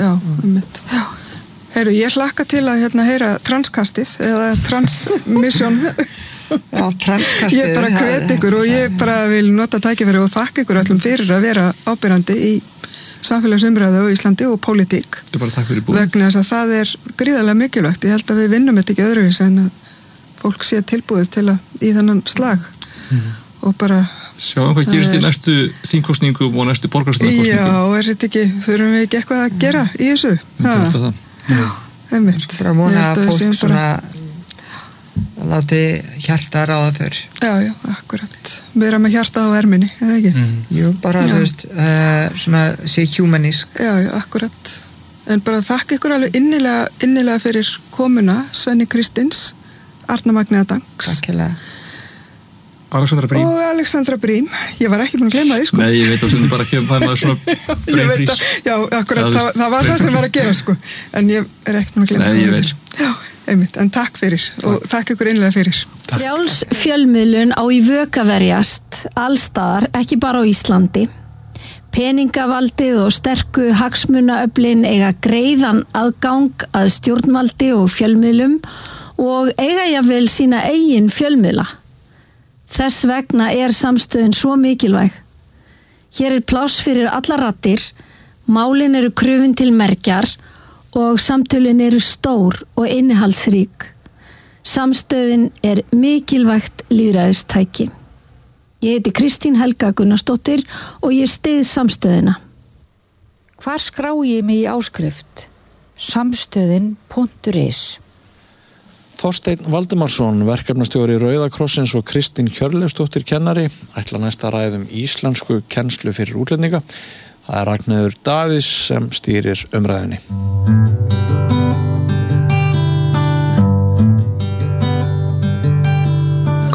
Heyrðu, ég hlakka til að heyra transkastið eða transmission transkastið ég bara hvet ykkur og ég bara vil nota tækifæri og þakka ykkur öllum fyrir að vera ábyrrandi í samfélagsumræðu á Íslandi og pólitík vegna þess að það er gríðarlega mikilvægt ég held að við vinnum þetta ekki öðruvís en að fólk sé tilbúið til að í þennan slag og bara sjáum hvað gerist í næstu þingkosningum og næstu borgarstjórnarkosningum er þetta ekki, þurfum við ekki eitthvað að gera í þessu bara vona að fólk svona láti hjarta ráða fyrr akkurat vera með hjarta á erminni, eða ekki? Jú, bara þú veist svona sé humanísk akkurat en bara þakka ykkur alveg innilega fyrir komuna Svenni Kristins Arna Magnea Dangs Alexandra Brím ég var ekki búin að gleyma því sko nei, ég veit að það bara kemur maður svona breinfrís akkurat, það var það sem var að gera sko en ég er ekki búin að gleyma nei, ég veit einmitt, en takk fyrir og takk ykkur innlega fyrir Frjáls fjölmiðlun á í vök að verjast allstaðar, ekki bara á Íslandi peningavaldið og sterku hagsmunaöflin eiga greiðan aðgang að stjórnvaldi og fjölmiðlum og eiga jafnvel sína eigin fjölmiðla þess vegna er samstöðin svo mikilvæg hér er pláss fyrir allar raddir málin eru krufin til mergjar og samtölin eru stór og innihaldsrík. Samstöðin er mikilvægt lýðræðistæki. Ég heiti Kristín Helga Gunnarsdóttir og ég styð samstöðina. Hvar skrá ég mig í áskrift? Samstöðin.is Þorsteinn Valdimarsson, verkefnastjóri Rauða krossins og Kristín Hjörleifsdóttir kennari ætla næst að ræða íslensku kennslu fyrir útlendinga. Það er Ragnheiður Davíðs sem stýrir umræðunni.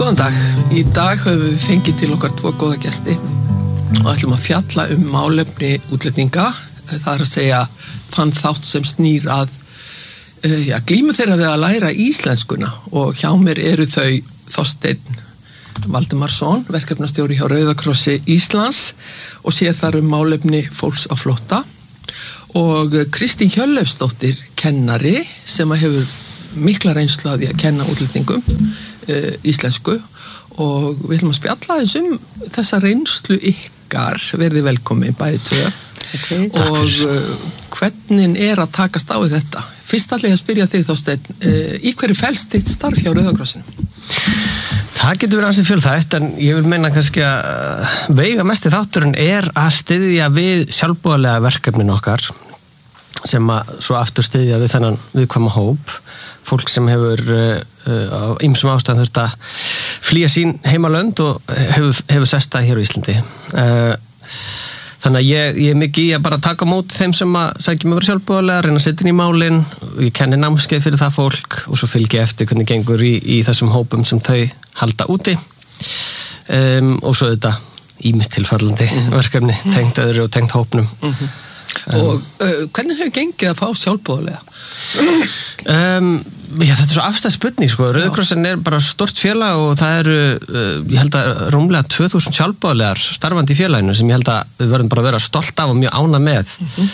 Góðan dag. Í dag höfum við fengið til okkar 2 góða gesti og ætlum að fjalla málefni útlendinga. Það að segja þann þátt sem snýr að glímu þeirra við að læra íslenskuna og hjá mér eru þau Þorsteinn Valdimarsson, verkefnastjóri hjá Rauða krossi Íslands og sér þar málefni fólks á flótta og Kristín Hjörleifsdóttir, kennari sem hefur mikla reynslu að því að kenna útlendingum íslensku og við ætlum að spjalla þessa reynslu ykkar, verði velkomin bæði tvö og hvernig að takast á við þetta. Fyrst ætla ég að spyrja þig Þorsteinn, í hverju felst þitt starf hjá Rauða krossinum? Það getur verið ansið fjölþætt en ég vil meina kannski að veigamesti þátturinn að styðja við sjálfboðalega verkefnin okkar sem að svo aftur styðja við þennan viðkvæma hóp, fólk sem hefur á ýmsum ástæðum þurft að flýja sín heimalönd og hefur sest hér á Íslandi. Þannig að ég er mikið í að bara taka á móti þeim sem að sækjum að vera sjálfboðalega, reyna að setja inn í málin og ég kenni námskeið fyrir það fólk og svo fylgi eftir hvernig gengur í þessum hópum sem þau halda úti og svo þetta ýmist tilfallandi verkefni tengt öðru og tengt hópnum. Og hvernig hefur gengið að fá sjálfboðalega? Þetta er svo afstæð spurning sko. Rauði krossin bara stort félag og það eru ég held að rúmlega 2000 sjálfboðalegar starfandi í félaginu sem ég held að við verðum bara að vera stolt af og mjög ánægð með.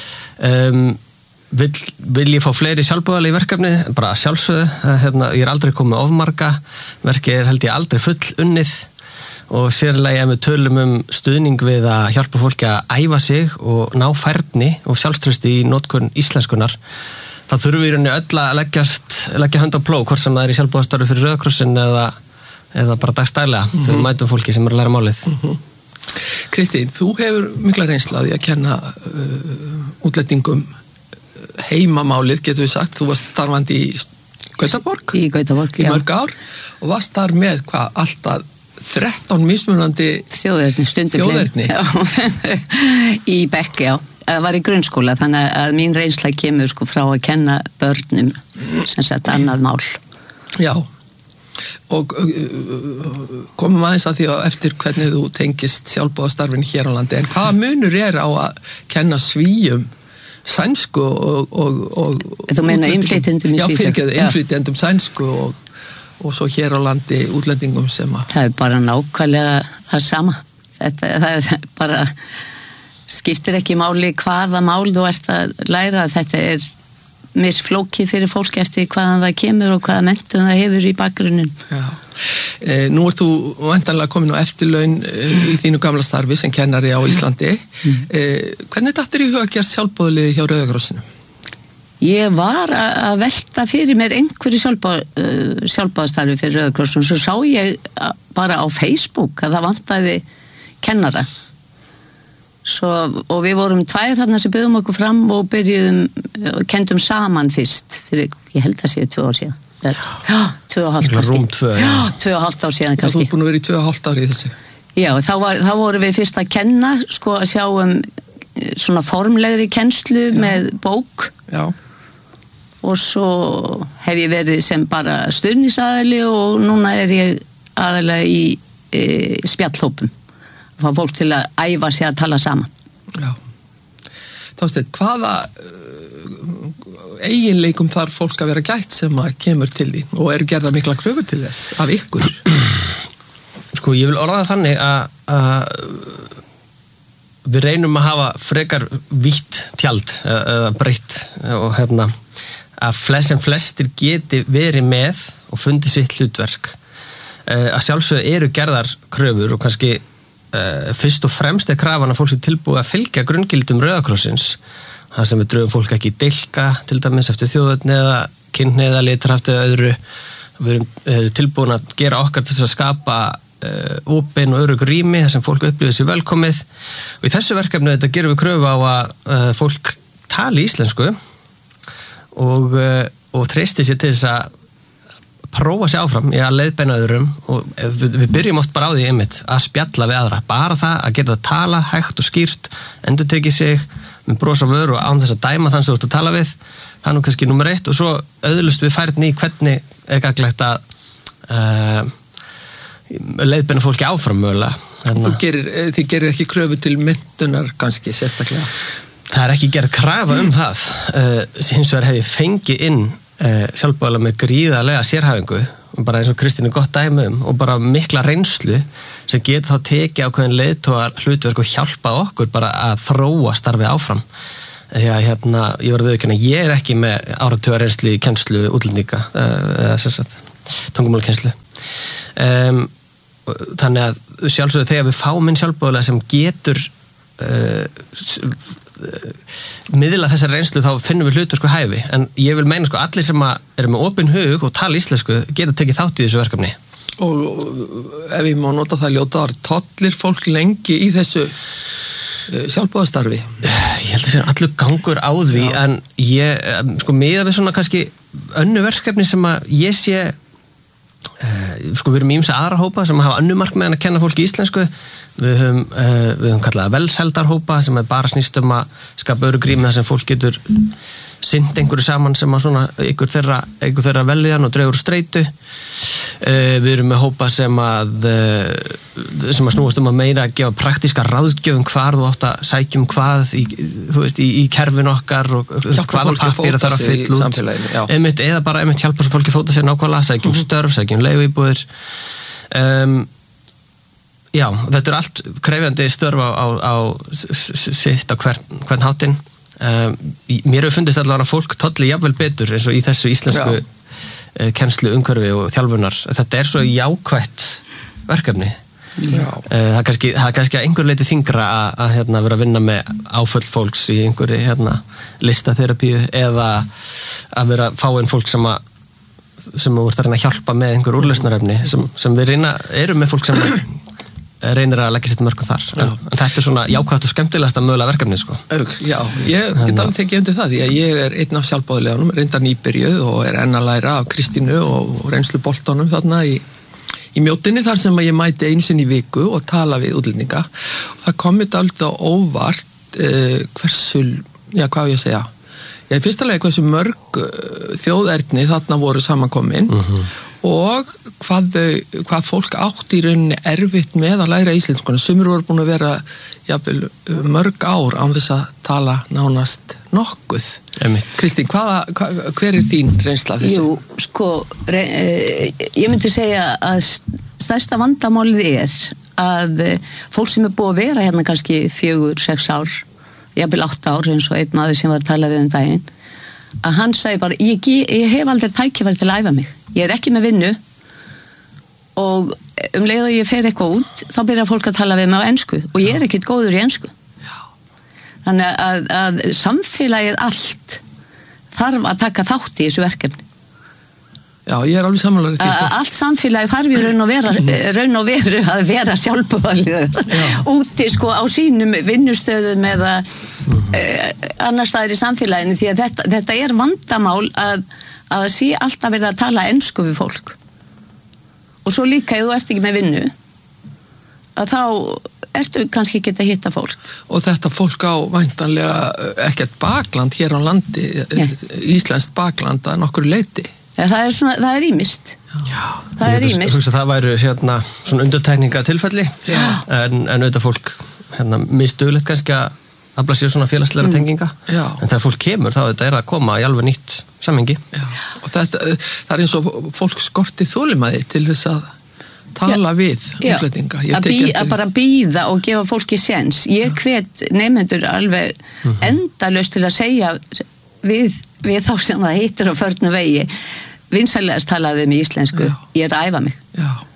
Vil ég fá fleiri sjálfboðalega í verkefni? Bara sjálfsögðu, ég aldrei komið ofmarga, verkið held ég aldrei full unnið og sérlega við tölum stuðning við að hjálpa fólki að æfa sig og ná færni og sjálfstrausti í notkun íslenskunar. Það þurfum við í rauninni öll að leggja hönd á plóg, hvort sem það í sjálfboðastarfi fyrir Rauða krossin eða bara dagstælega þegar við mætum fólki sem að læra málið. Kristín, þú hefur mikla reynslu að því að kenna útlendingum heimamálið, getur við sagt. Þú varst starfandi í Gautaborg? Í Gautaborg, já. Í mörg ár og varst þar með alltaf 13 mismunandi þjóðerni. Í bekk, já. Það var í grunnskóla, þannig að mín reynsla kemur frá að kenna börnum sem sett annað mál. Já, og komum aðeins að því á eftir hvernig þú tengist sjálfboðastarfinu hér á landi, en hvaða munur á að kenna Svíum sænsku og þú meina innflytjendum í Svíþjóð? Já, innflytjendum sænsku og svo hér á landi útlendingum sem að... Það er bara nákvæmlega það sama. Það er bara... skiptir ekki máli hvaða mál þú ert að læra, þetta er misflókið fyrir fólk eftir hvaðan það kemur og hvaða menntun það hefur í bakgrunnin. Já. Nú ert þú væntanlega komin á eftirlaun í þínu gamla starfi sem kennari á Íslandi. Hvernig dattir í huga að gera sjálfboðaliði hjá Rauða krossinum? Ég var að velta fyrir mér einhverju sjálfboðastarfi fyrir Rauða krossinum, svo sá ég bara á Facebook að það vantaði kennara. Og við vorum 2 þarna sem byggðum okkur fram og kendum saman fyrst fyrir, ég held að séu 2 ár síðan. Já, 2,5 kannski. Já, 2,5 ár síðan kannski. Þú er búin að vera í 2,5 ári í þessu. Já, þá vorum við fyrst að kenna, að sjá svona formlegri kennslu með bók. Já. Og svo hef ég verið sem bara stuðningsaðili og núna er ég aðalega í spjallhópum. Fá fólk til að æfa sig að tala saman. Já. Þorsteinn, hvaða eiginleikum þarf fólk að vera gætt sem að kemur til því og eru gerðar mikla kröfur til þess af ykkur? Sko, ég vil orða það þannig að við reynum að hafa frekar vítt tjald eða breytt og að sem flestir geti verið með og fundið sitt hlutverk. Að sjálfsögðu eru gerðar kröfur og kannski fyrst og fremst krafan að fólk sé tilbúið að fylgja grunngildum Rauða krossins, það sem við dröfum fólk ekki dilka til dæmis eftir þjóðerni eða kynhneigð eða litarhaft eða öðru. Við erum tilbúin að gera okkar til að skapa opin og örugg rými þar sem fólk upplifir sig velkomið og í þessu verkefni þetta gerum við kröfu á að fólk tali íslensku og treysti sér til þess að prófa sér áfram í að leiðbeina öðrum og við byrjum oft bara á því einmitt að spjalla við aðra, bara það að geta að tala hægt og skýrt, endurtekið sig með bros á vör og án þess að dæma þann sem þú ert að tala við, það er nú kannski númer 1 og svo auðlust við færni í hvernig gagnlegt að leiðbeina fólki áfram mögulega. Þið gerir ekki kröfu til menntunar kannski sérstaklega? Það ekki gerð krafa það. Hins vegar hef ég fengið inn sjálfboðaliða með gríðarlega sérhæfingu, bara eins og Kristín gott dæmi og bara mikla reynslu sem getur þá tekið ákveðin leiðtogar hlutverk og hjálpa okkur bara að þróa starfið áfram. Því að ég var að viðurkenna, ég ekki með áratuga reynslu í kennslu útlendinga, tungumálkennslu. Þannig að sjálfsögðu þegar við fáum inn sjálfboðaliða sem getur miðla þessar reynslu, þá finnum við hlutverk og hæfi, en ég vil meina allir sem eru með opinn hug og tala íslensku geta tekið þátt í þessu verkefni. Og ef ég má nota það ljóta orð, tollir fólk lengi í þessu sjálfboðastarfi? Ég held að það sé allur gangur á því, en ég miðað við svona kannski önnu verkefni sem að ég sé við erum ýmsa aðra hópa sem hafa önnu markmið en að kenna fólki íslensku. Við höfum kallað velseldarhópa sem bara snýst að skapa örugrými þar sem fólk getur sinnt einhverju saman sem að svona einhver þeirra veljan og dregur streitu. Við erum með hópa sem að snúast að meira að gefa praktíska ráðgjöf hvað þú átt að sækjum hvað í kerfin okkar og hvaða pappíra þarf að fylla út. Eða bara hjálpa svo fólki fóta sér nákvæmlega, sækjum störf, sækjum leiguíbúðir. Já, þetta allt krefjandi störf á sitt á hvern háttinn. Mér hefur fundist allavega að fólk tolli jafnvel betur eins og í þessu íslensku kennslu umhverfi og þjálfunar. Þetta svo jákvætt verkefni. Það kannski að einhver leiti þyngra að vera að vinna með áföll fólks í einhverju listaterapíu eða að vera að fá inn fólk sem þú ert að reyna að hjálpa með einhver úrlausnarefni sem við erum með fólk sem reynir að leggja sitt mörgum þar. En þetta svona jákvætt og skemmtilegasta mögulega verkefni, Já, ég get alveg tekið undir það, því að ég einn af sjálfboðaliðunum, reyndar nýbyrjuð og enn að læra af Kristínu og reynsluboltanum þarna í Mjótinni, þar sem að ég mæti einu sinni í viku og tala við útlendinga. Og það komið alltaf óvart hversu, hvað ég að segja, í fyrsta lagi hversu mörg þjóðerni þarna voru samankomin og hvað fólk átt í rauninni erfitt með að læra íslenskuna. Sumir voru búin að vera mörg ár án þess að tala nánast nokkuð. Kristín, hver þín reynsla af þessu? Jú, ég myndi segja að stærsta vandamálið að fólk sem búið að vera hérna kannski 4-6 ár, jafnvel 8 ár, eins og einn maður sem var að tala við daginn, að hann segi bara, ég hef aldrei tækifæri til að æfa mig. Ég ekki með vinnu og leið og ég fer eitthvað út, þá byrjar fólk að tala við mig á ensku og ég ekkert góður í ensku. Þannig að samfélagið allt þarf að taka þátt í þessu verkefni. Já, ég alveg sammála því. Allt samfélagið þarf í raun og veru að vera sjálfboðaliðar úti á sínum vinnustöðum eða annars staðar í samfélaginu, því að þetta vandamál að sé alltaf verið að tala ensku við fólk. Og svo líka ef þú ert ekki með vinnu, að þá ertu kannski ekki að hitta fólk. Og þetta fólk á væntanlega ekkert bakland hér á landi, íslenskt bakland að nokkru leyti. Ja, það ýmist. Það ýmist. Það væru svona undirtekninga tilfelli, en auðvitað fólk misdugulegt kannski að afla sér svona félagslega tenginga. En þegar fólk kemur, þá þetta að koma í alveg nýtt samhengi. Og það eins og fólk skorti þolinmæði til þess að tala við útlendinga. Að bara bíða og gefa fólki séns. Ég hvet nemendur alveg endalaust til að segja við þá sem það heitir á förnu vegi, vinsælegast talaði með íslensku, ég að æfa mig.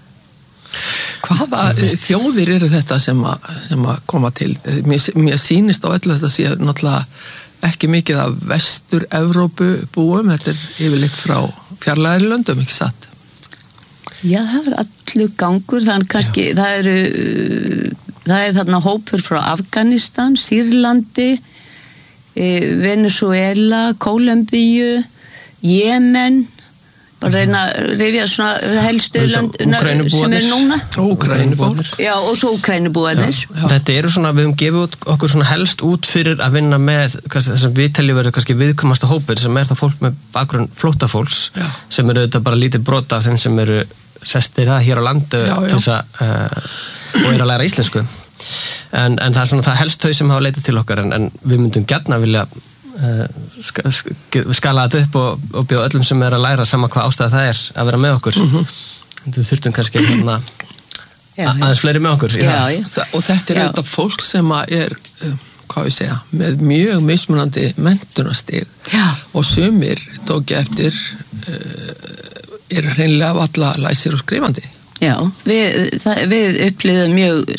Hvaða þjóðir eru þetta sem að koma til? Mér sýnist á öllu þetta sé náttúrulega ekki mikið af Vestur-Evrópu búum, þetta yfirleitt frá fjarlægari löndum, ekki satt? Já, það allur gangur, það er þarna hópur frá Afganistan, Sýrlandi, Venezuela, Kólumbíu, Jemen, bara reyna að rifja svona helstu lönd sem núna. Úkrænubúar. Já, og svo Úkrænubúarnir. Þetta svona, við höfum gefið okkur svona helst út fyrir að vinna með þessum við teljum verið kannski viðkvæmasta hópur sem það fólk með bakgrunn flóttafólks sem auðvitað bara lítið brota af þeim sem sestir það hér á landu til þess að og að læra íslensku en það svona það helst þau sem hafa leitað til okkar en við myndum gjarna vilja skala þetta upp og bjóða öllum sem að læra sama hvað ástæða það að vera með okkur við þurftum kannski aðeins fleiri með okkur og þetta auðvitað fólk sem hvað ég segja, með mjög mismunandi menntunarstig og sumir tók eftir hreinlega valla læsir og skrifandi. Já, við upplifðum mjög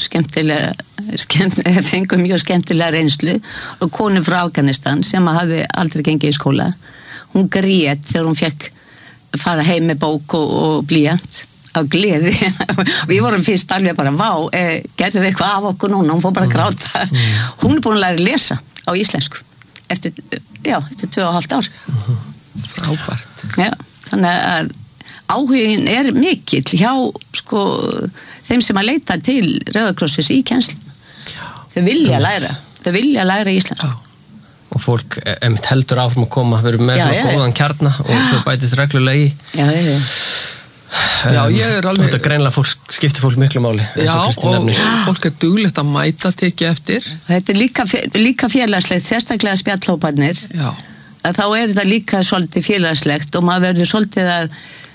fengum mjög skemmtilega reynslu og konu frá Afganistan sem hafði aldrei gengið í skóla. Hún grét þegar hún fekk fara heim með bók og blýant af gleði. Við vorum fyrst alveg bara, getum við eitthvað af okkur núna, hún fór bara að gráta. Hún búin að læra að lesa á íslensku eftir 2,5 ár. Frábært. Já, þannig að áhugin mikill hjá þeim sem að leita til Rauða krossins í kennslu. Þau vilja læra íslensku. Og fólk heldur áfram að koma, við erum með svona góðan kjarna og þau bætist reglulega í. Já, ég alveg... Þetta greinlega skiptir fólk miklu máli. Já, og fólk duglegt að mæta tekið eftir. Þetta líka félagslegt, sérstaklega spjallhóparnir. Já. Þá þetta líka svolítið félagslegt og maður verður svolítið að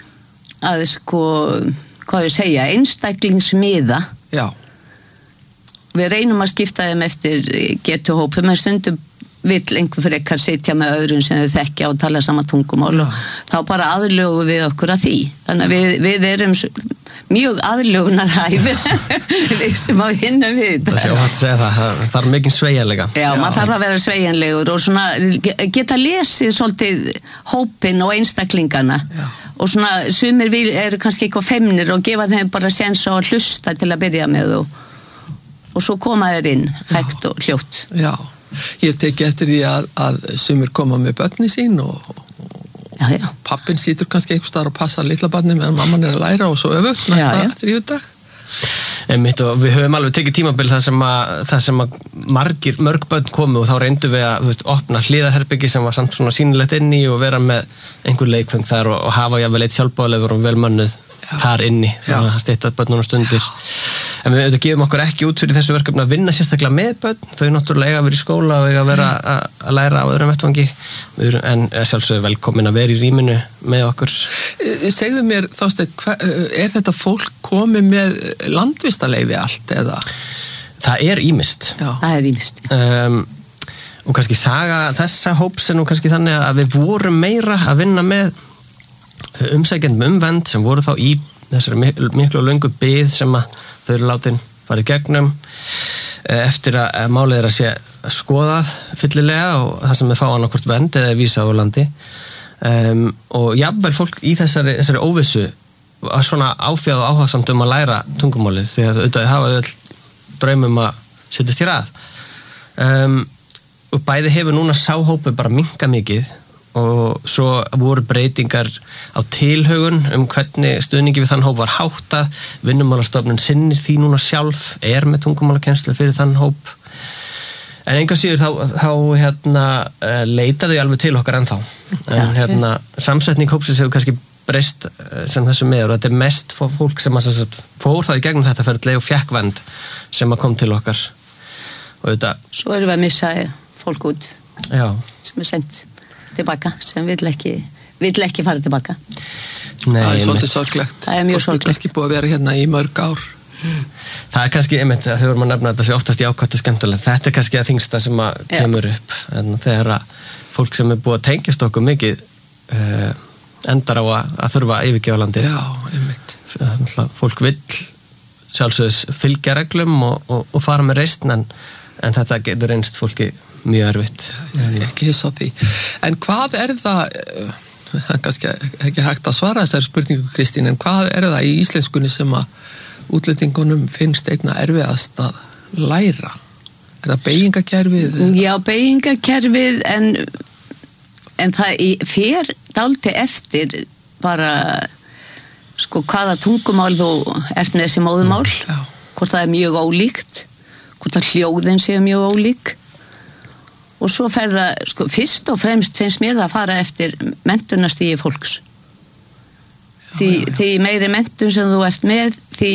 hvað ég segja, einstaklingsmiða. Já. Við reynum að skipta þeim eftir getuhópum, en stundum vill einhver frekar sitja með öðrum sem þau þekkja og tala sama tungumál og þá bara aðlögum við okkur að því. Þannig að við erum mjög aðlögunarhæf við sem á hinna við. Það sé óhætt að segja það er mikið sveigjanlega. Já, maður þarf að vera sveigjanlegur og svona geta lesið svolítið hópin og einstaklingana. Já. Og svona sumir eru kannski eitthvað feimnir og gefa þeim bara séns á að hlusta til að byrja með og svo koma þeir inn hægt og hljótt. Já. Ég teki eftir því að sumir koma með börni sín og pappin situr kannski einhvers staðar og passar litla barni meðan mamman að læra og svo öfugt næsta þriðjudag. Og við höfum alveg tekið tímabil þar sem að mörg börn komu og þá reyndum við að opna hliðarherbyggi sem var samt svona sýnilegt inni og vera með einhver leikfeng þar og hafa jafnvel eitt sjálfboðalegur og vel mönnuð þar inni þannig að stytta börnunum stundir. En við gefum okkur ekki út fyrir þessu verkefni að vinna sérstaklega með börn, þau náttúrulega eiga að vera í skóla og eiga að vera að læra á öðrum vettvangi en sjálfsögðu velkomin að vera í rýminu með okkur. Segðu mér Þorsteinn, þetta fólk komið með landvistarleyfi allt eða? Það er ýmist. Já. Það er ýmist. Og kannski saga þessa hóps nú kannski þannig að við vorum meira að vinna með umsækjendum vernd sem voru þá í þessari miklu og löngu bið sem að þau eru látin farið gegnum eftir að málið að sé skoðað fyllilega og það sem er fá annarkvort vernd eða vísa á landi og jafnvel fólk í þessari óvissu var svona áfjáð og áhugsamt að læra tungumálið því að auðvitað hafa öll draumum að setjast hér að og bæði hefur núna sáhópu bara minnka mikið og svo voru breytingar á tilhögun hvernig stuðningi við þann hóp var háttað. Vinnumálastofnun sinnir því núna sjálf, með tungumálakennslu fyrir þann hóp. En enga síður þá leitaðu alveg til okkar ennþá. En samsetning hópsins hefur kannski breyst sem þessu meður og þetta mest fólk sem fór það í gegnum þetta ferðlega og fékk vernd sem kom til okkar. Og þetta... Svo erum við að missa fólk út sem sendt tilbaka sem vill ekki fara tilbaka. Nei, það svolítið sorglegt. Það mjög sorglegt. Fólk ekki búið að vera hérna í mörg ár. Það kannski einmitt þegar við erum að nefna þetta sé oftast jákvætt og skemmtilegt. Þetta kannski að þingsta sem að kemur upp. En þegar fólk sem búið að tengjast okkur mikið endar á að þurfa að yfirgefa landið. Já, einmitt. Fólk vill sjálfsögðs fylgja reglum og fara með reisn en þetta getur reynst fólki mjög erfitt. Ekki hissa á því. En hvað það kannski ekki hægt að svara þessari spurningu Kristín, en hvað það í íslenskunni sem að útlendingunum finnst einna erfiðast að læra? Það beygingakerfið? Já, beygingakerfið en það fer dálítið eftir bara hvaða tungumál þú ert með sem móðumál, hvort það mjög ólíkt, hvort það hljóðin séu mjög ólík. Og svo fer það, fyrst og fremst finnst mér það að fara eftir menntunarstigi fólks. því meiri menntun sem þú ert með, því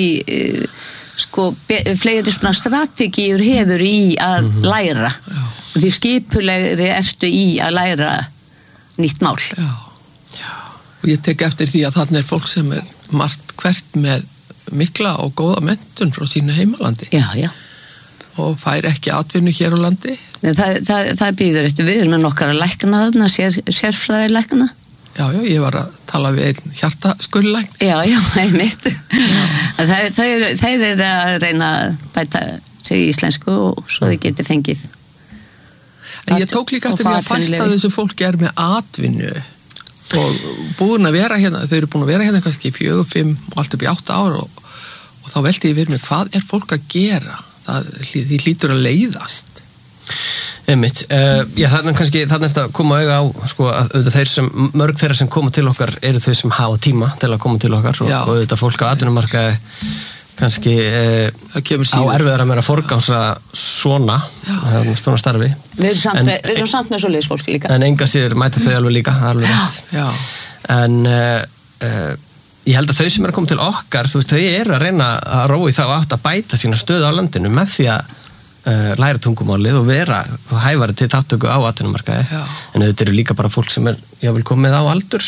fleiri svona strategíur hefur í að læra. Og því skipulegri ertu í að læra nýtt mál. Og ég tek eftir því að þarna fólk sem margt hvert með mikla og góða menntun frá sínu heimalandi. Já. Og fær ekki atvinnu hér á landi. Nei, það býður eftir, við erum með nokkar að lækna þarna, sérfræði lækna. Já, ég var að tala við einn hjartaskurðlækn. Já, einmitt. Þeir eru að reyna að bæta sig í íslensku og svo þau geti fengið. En ég tók líka eftir því að fæsta þessu fólki með atvinnu og búin að vera hérna, þau eru búin að vera hérna kannski 4, 5 og allt upp í 8 ár og þá velti ég fyrir mig, hvað fólk að gera? Því hlýtur að leiðast. Einmitt. Þannig eftir að koma auga á að mörg þeirra sem koma til okkar eru þau sem hafa tíma til að koma til okkar og auðvitað fólk á atvinnumarkaði kannski á erfiðara með að forgangsa svona starfi. Við erum samt með svoleiðis fólk líka. En enga síður mæta þau alveg líka, það er alveg rétt. En ég held að þau sem eru að koma til okkar, þau eru að reyna að róa í þá átt að bæta sína stöðu á landinu með því að læra tungumálið og vera hæfari til þáttöku á atvinnumarkaði. En þetta eru líka bara fólk sem jável komið á aldur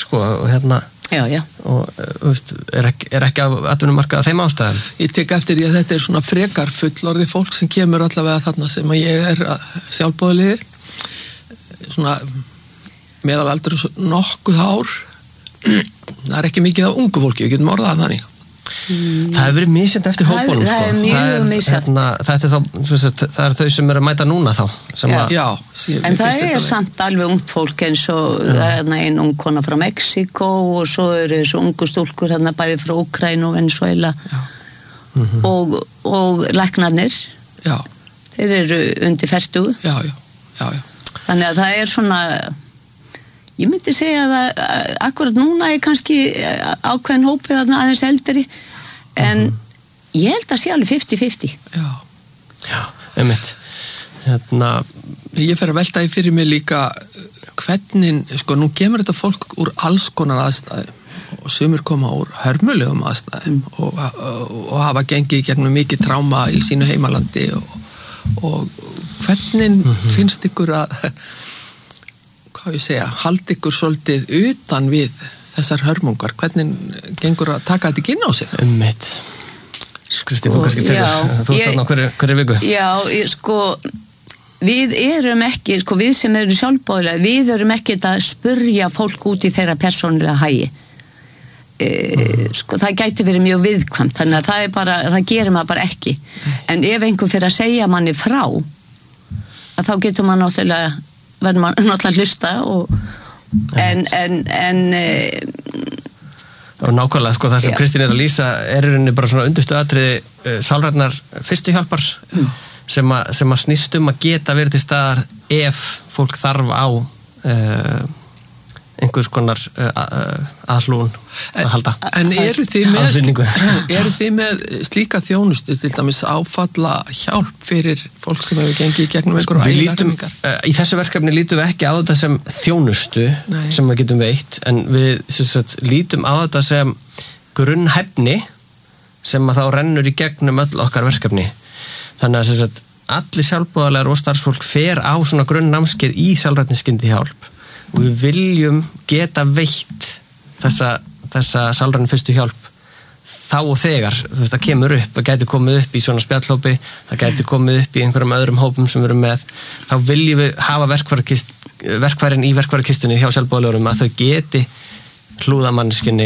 og er ekki á atvinnumarkaði þeim ástæðum. Ég tek eftir því að þetta svona frekar fullorði fólk sem kemur allavega þarna sem að ég sjálfboðaliði. Svona meðalaldur nokkuð ár. Það ekki mikið af ungu fólki, við getum orðað þannig. Það hefur verið misjant eftir hópunum. Það er mjög misjant. Það er þau sem eru að mæta núna þá. En það er samt alveg ungt fólk eins og það er ein ung kona frá Mexíkó og svo eru þessu ungu stúlkur bæði frá Úkraínu og Venezuela og læknarnir. Þeir eru undir 40. Þannig að það er svona, ég myndi segja að akkurat núna er kannski ákveðin hópið þarna aðeins eldri, en ég held að sé alveg 50-50. Já, einmitt. Ég fer að velta í fyrir mig líka hvernig, nú kemur þetta fólk úr alls konar aðstæðum og sumir koma úr hörmulegum aðstæðum og hafa gengið gegnum mikið tráma í sínu heimalandi og hvernig finnst ykkur að halda ykkur svolítið utan við þessar hörmungar? Hvernig gengur að taka þetta ekki inn á sig? Einmitt. Kristín, þú kannski telur. Þú ert þarna hverju viku. Já, við erum ekki, við sem erum sjálfboðilega, við erum ekki að spurja fólk út í þeirra persónulega hagi. Það gæti verið mjög viðkvæmt, þannig að það gerir maður bara ekki. En ef einhver fyrir að segja manni frá, að þá getur maður verður maður náttúrulega hlusta og nákvæmlega, það sem Kristín er að lýsa er í rauninni bara svona undirstu atriði sálrænnar fyrstu hjálpar sem að snýst að geta verið til staðar ef fólk þarf á einhvers konar aðhlúun að halda. En eru þið með slíka þjónustu, til dæmis áfalla hjálp fyrir fólk sem hefur gengið gegnum einhverju ægilegar? Í þessu verkefni lítum við ekki á þetta sem þjónustu sem við getum veitt, en við lítum á þetta sem grunnhæfni sem að þá rennur í gegnum öll okkar verkefni. Þannig að allir sjálfboðaliðar og starfsfólk fer á svona grunnnámskeið í sjálfrænni skyndihjálp og við viljum geta veitt þessa sálrænni fyrstu hjálp þá og þegar það kemur upp, það gæti komið upp í svona spjallhópi, það gæti komið upp í einhverjum öðrum hópum sem við erum með, þá viljum við hafa verkfærin í verkfærakistunni hjá sjálfboðaliðurum að þau geti hlúða manneskjunni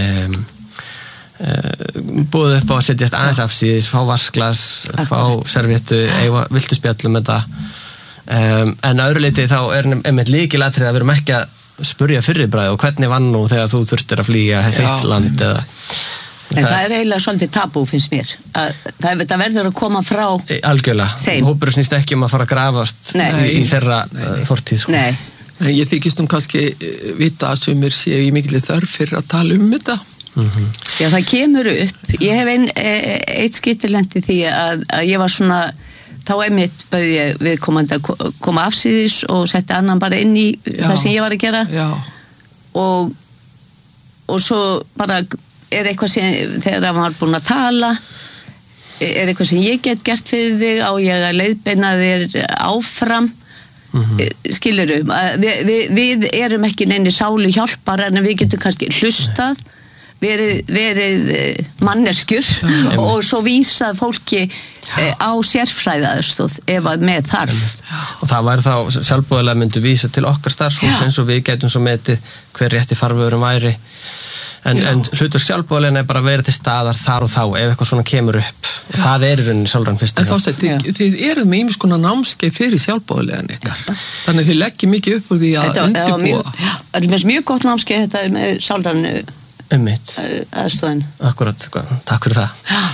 búið upp á að setjast aðeins afsíðis, fá vasklas, fá servéttu, viltu spjallum þetta. En öðru leiti þá er einmitt lykilatriði að við erum ekki að spurja fyrirbræði og hvernig vann nú þegar þú þurftir að flýja þitt land eða. En það er eiginlega svolítið tabú finnst mér. Það verður að koma frá algjörlega. Þeim. Hópurinn snýst ekki að fara að grafast í þeirra fortíð. Nei. En ég þykist kannski vita að sumir séu í mikilvæg þörf fyrir að tala þetta. Já, það kemur upp. Ég hef eitt skiptilendi því að ég var svona, þá einmitt bauði ég viðkomandi að koma afsíðis og setti annan bara inn í það sem ég var að gera. Já. og svo bara eitthvað sem, þegar hann var búinn að tala, eitthvað sem ég get gert fyrir þig, á ég að leiðbeina þér áfram, skilurðu, við erum ekki neini sálu hjálpar, en við getum kannski hlustað, verið manneskjur og svo vísað fólki á sérfræðaðstóð ef að með þarf. Og það væri þá sjálfboðilega myndu vísa til okkar starfsfólks eins og við getum svo metið hver rétti farvegurum væri. En hlutur sjálfboðilega bara verið til staðar þar og þá ef eitthvað svona kemur upp. Og það í rauninni sjálfran fyrst. En þá segir, þið eruð með ýmis konar námskeið fyrir sjálfboðilegan ykkar. Þannig þið leggið mikið upp úr því að undirbúa. Það er mjög gott námskeið þetta með sjálfran aðstofan. Akkurat, takk fyrir það.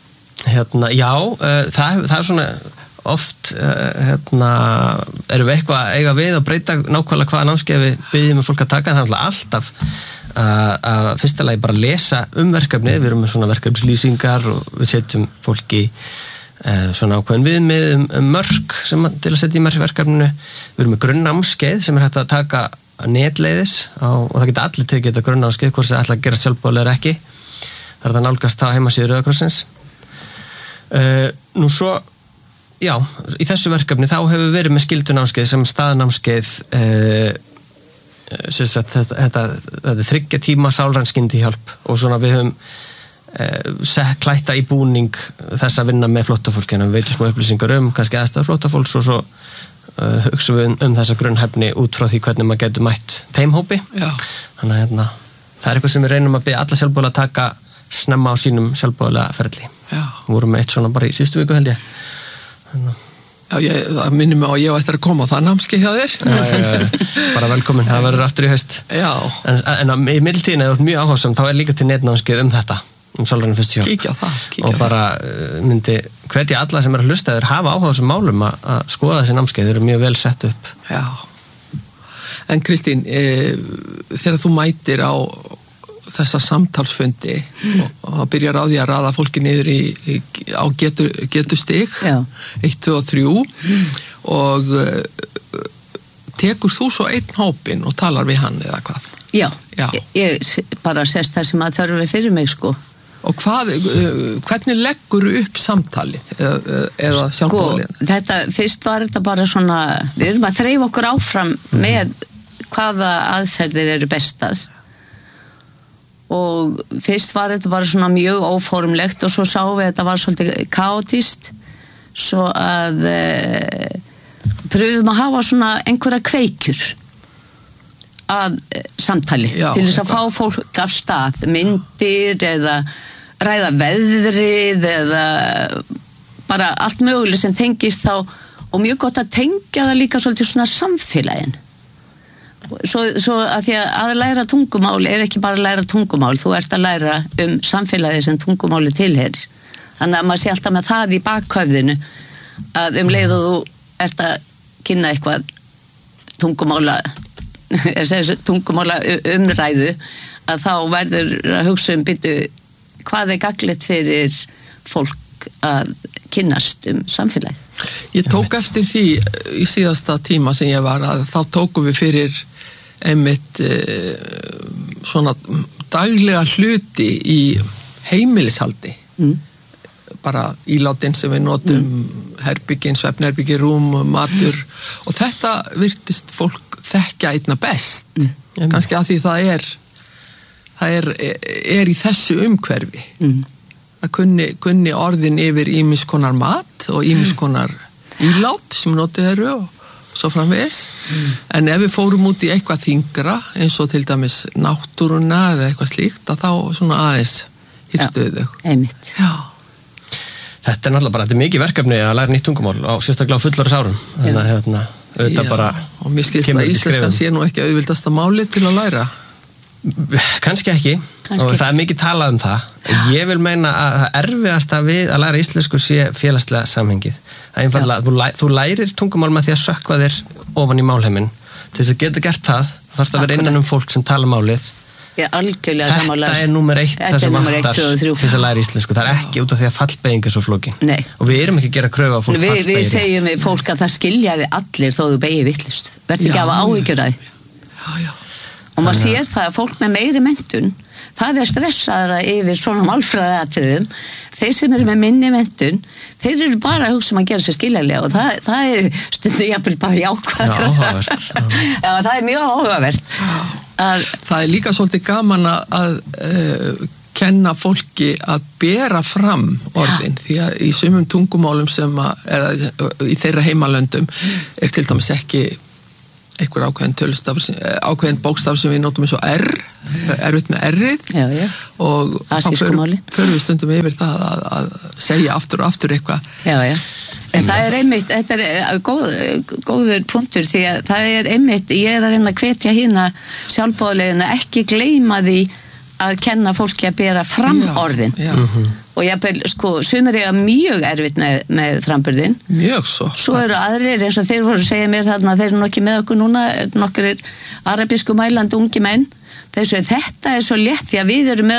Það er svona oft erum við eitthvað eiga við að breyta nákvæmlega hvaða námskeið við byggjum með fólk að taka. Það er alltaf að fyrsta lagi bara lesa verkefni. Við erum með svona verkefnislýsingar og við setjum fólki svona ákveðin viðmið mörk sem til að setja í verkefninu. Við erum með grunnnámskeið sem hægt að taka netleiðis og það geta allir tekið þetta grunnnámskeið hvort það ætla að gera sjálfboðilega ekki. Það er að nálgast á heimasíðu Rauða krossins. Nú svo, já, í þessu verkefni þá hefur við verið með skyldunámskeið sem staðnámskeið þetta 3 tíma sálræn skyndihjálp og svona við höfum klætta í búning þess að vinna með flóttafólkinu. Við veitum smá upplýsingar kannski aðstæður flóttafólks og svo hugsa við þessa grunnhæfni út frá því hvernig maður getur mætt teimhópi. Þannig að það er eitthvað sem við reynum að biðja alla sjálfboðilega að taka snemma á sínum sjálfboðilega ferli. Við vorum með eitt svona bara í síðustu viku held ég. Það minnir mig á að ég ætti að koma á það námskeið hjá þér. Bara velkomin, það verður aftur í haust. En í middiltíðinni eða mjög áhugasam þá er líka til netnámskeið þetta. Sálræna fyrstu hjálp. Kíkja á það. Og bara myndi hvetja alla sem að hlusta þeir hafa áhuga á þessum málum að skoða þessi námskeið, þeir eru mjög vel sett upp. Já. En Kristín, þegar þú mætir á þessa samtalsfundi og það byrjar á því að raða fólki niður á getustig 1, 2 og 3 og tekur þú svo einn hópinn og talar við hann eða hvað? Já. Ég bara sést það sem að þörfi fyrir mig sko. Og hvernig leggur upp samtalið eða sjálfboðaliðin? Fyrst var þetta bara svona, við erum að þreifa okkur áfram með hvaða aðferðir eru bestar og fyrst var þetta bara svona mjög óformlegt og svo sáum við að þetta var svolítið kaotist svo að pröfum að hafa svona einhverja kveikjur að samtali til þess að fá fólk af stað, myndir eða ræða veðrið eða bara allt möguleg sem tengist þá og mjög gott að tengja það líka svolítið svona samfélagin. Svo að því að læra tungumál er ekki bara að læra tungumál, þú ert að læra samfélagið sem tungumáli tilheyrir. Þannig að maður sé alltaf með það í bakhöfðinu að leið og þú ert að kynna eitthvað tungumála umræðu að þá verður að hugsa byttu hvað er gagnlegt fyrir fólk að kynnast samfélagið. Ég tók eftir því í síðasta tíma sem ég var að þá tókum við fyrir einmitt svona daglega hluti í heimilishaldi bara ílátin sem við notum herbyggin, svefnherbyggi, rúm, matur og þetta virtist fólk þekkja einna best kannski að því það er í þessu umhverfi að kunni orðin yfir ýmis konar mat og ýmis konar ílát sem notuð eru og svo framvegis en ef við fórum út í eitthvað þyngra eins og til dæmis náttúruna eða eitthvað slíkt að þá svona aðeins hýrstuðu þau. Einmitt. Já. Þetta er náttúrulega bara, þetta er mikið verkefni að læra nýtt tungumál á sérstaklega á fullorðis árum þannig að auðvitað bara og mér skilst að íslenskan sé nú ekki auðvildasta máli til að læra. Kannski ekki og það er mikið talað það ég vil meina að það erfiðasta við að læra íslensku sé félagslega samhengið að einfaldlega þú lærir tungumál með því að sökkva þér ofan í málheiminn til þess að geta gert það þarfst að vera innan fólk sem tala málið þetta er númer 1 það sem vantar til þess að læra íslensku það er ekki út af því að fallbeyging er svo flókin og við erum ekki að gera kröfu á fólk við segjum við fólk að það skiljaði allir þó þú beygir vitlaust verður ekki að hafa áhyggjur af því og maður sér það að fólk með meiri menntun það stressaðara yfir svona málfræðatriðum. Þeir sem eru með minni menntun, þeir eru bara að hugsa að gera sér skiljanlega og það stundum jafnvel bara jákvæðara. Já, það mjög áhugavert. Það líka svolítið gaman að kenna fólki að bera fram orðin, því að í sumum tungumálum eða í þeirra heimalöndum til dæmis ekki einhver ákveðin bókstaf sem við notum eins og erfitt með R-ið og þá förum við stundum yfir það að segja aftur og aftur eitthvað. Já. En það einmitt, þetta góður punktur því að það einmitt, ég að reyna að hvetja hérna sjálfboðaliðina ekki gleyma því að kenna fólki að bera fram orðin. Og sumir eiga mjög erfitt með framburðin. Mjög svo. Svo eru aðrir eins og þeir voru að segja mér þarna, þeir eru nokkið með okkur núna, nokkur arabísku mælandi ungi menn. Þetta svo létt því að við erum með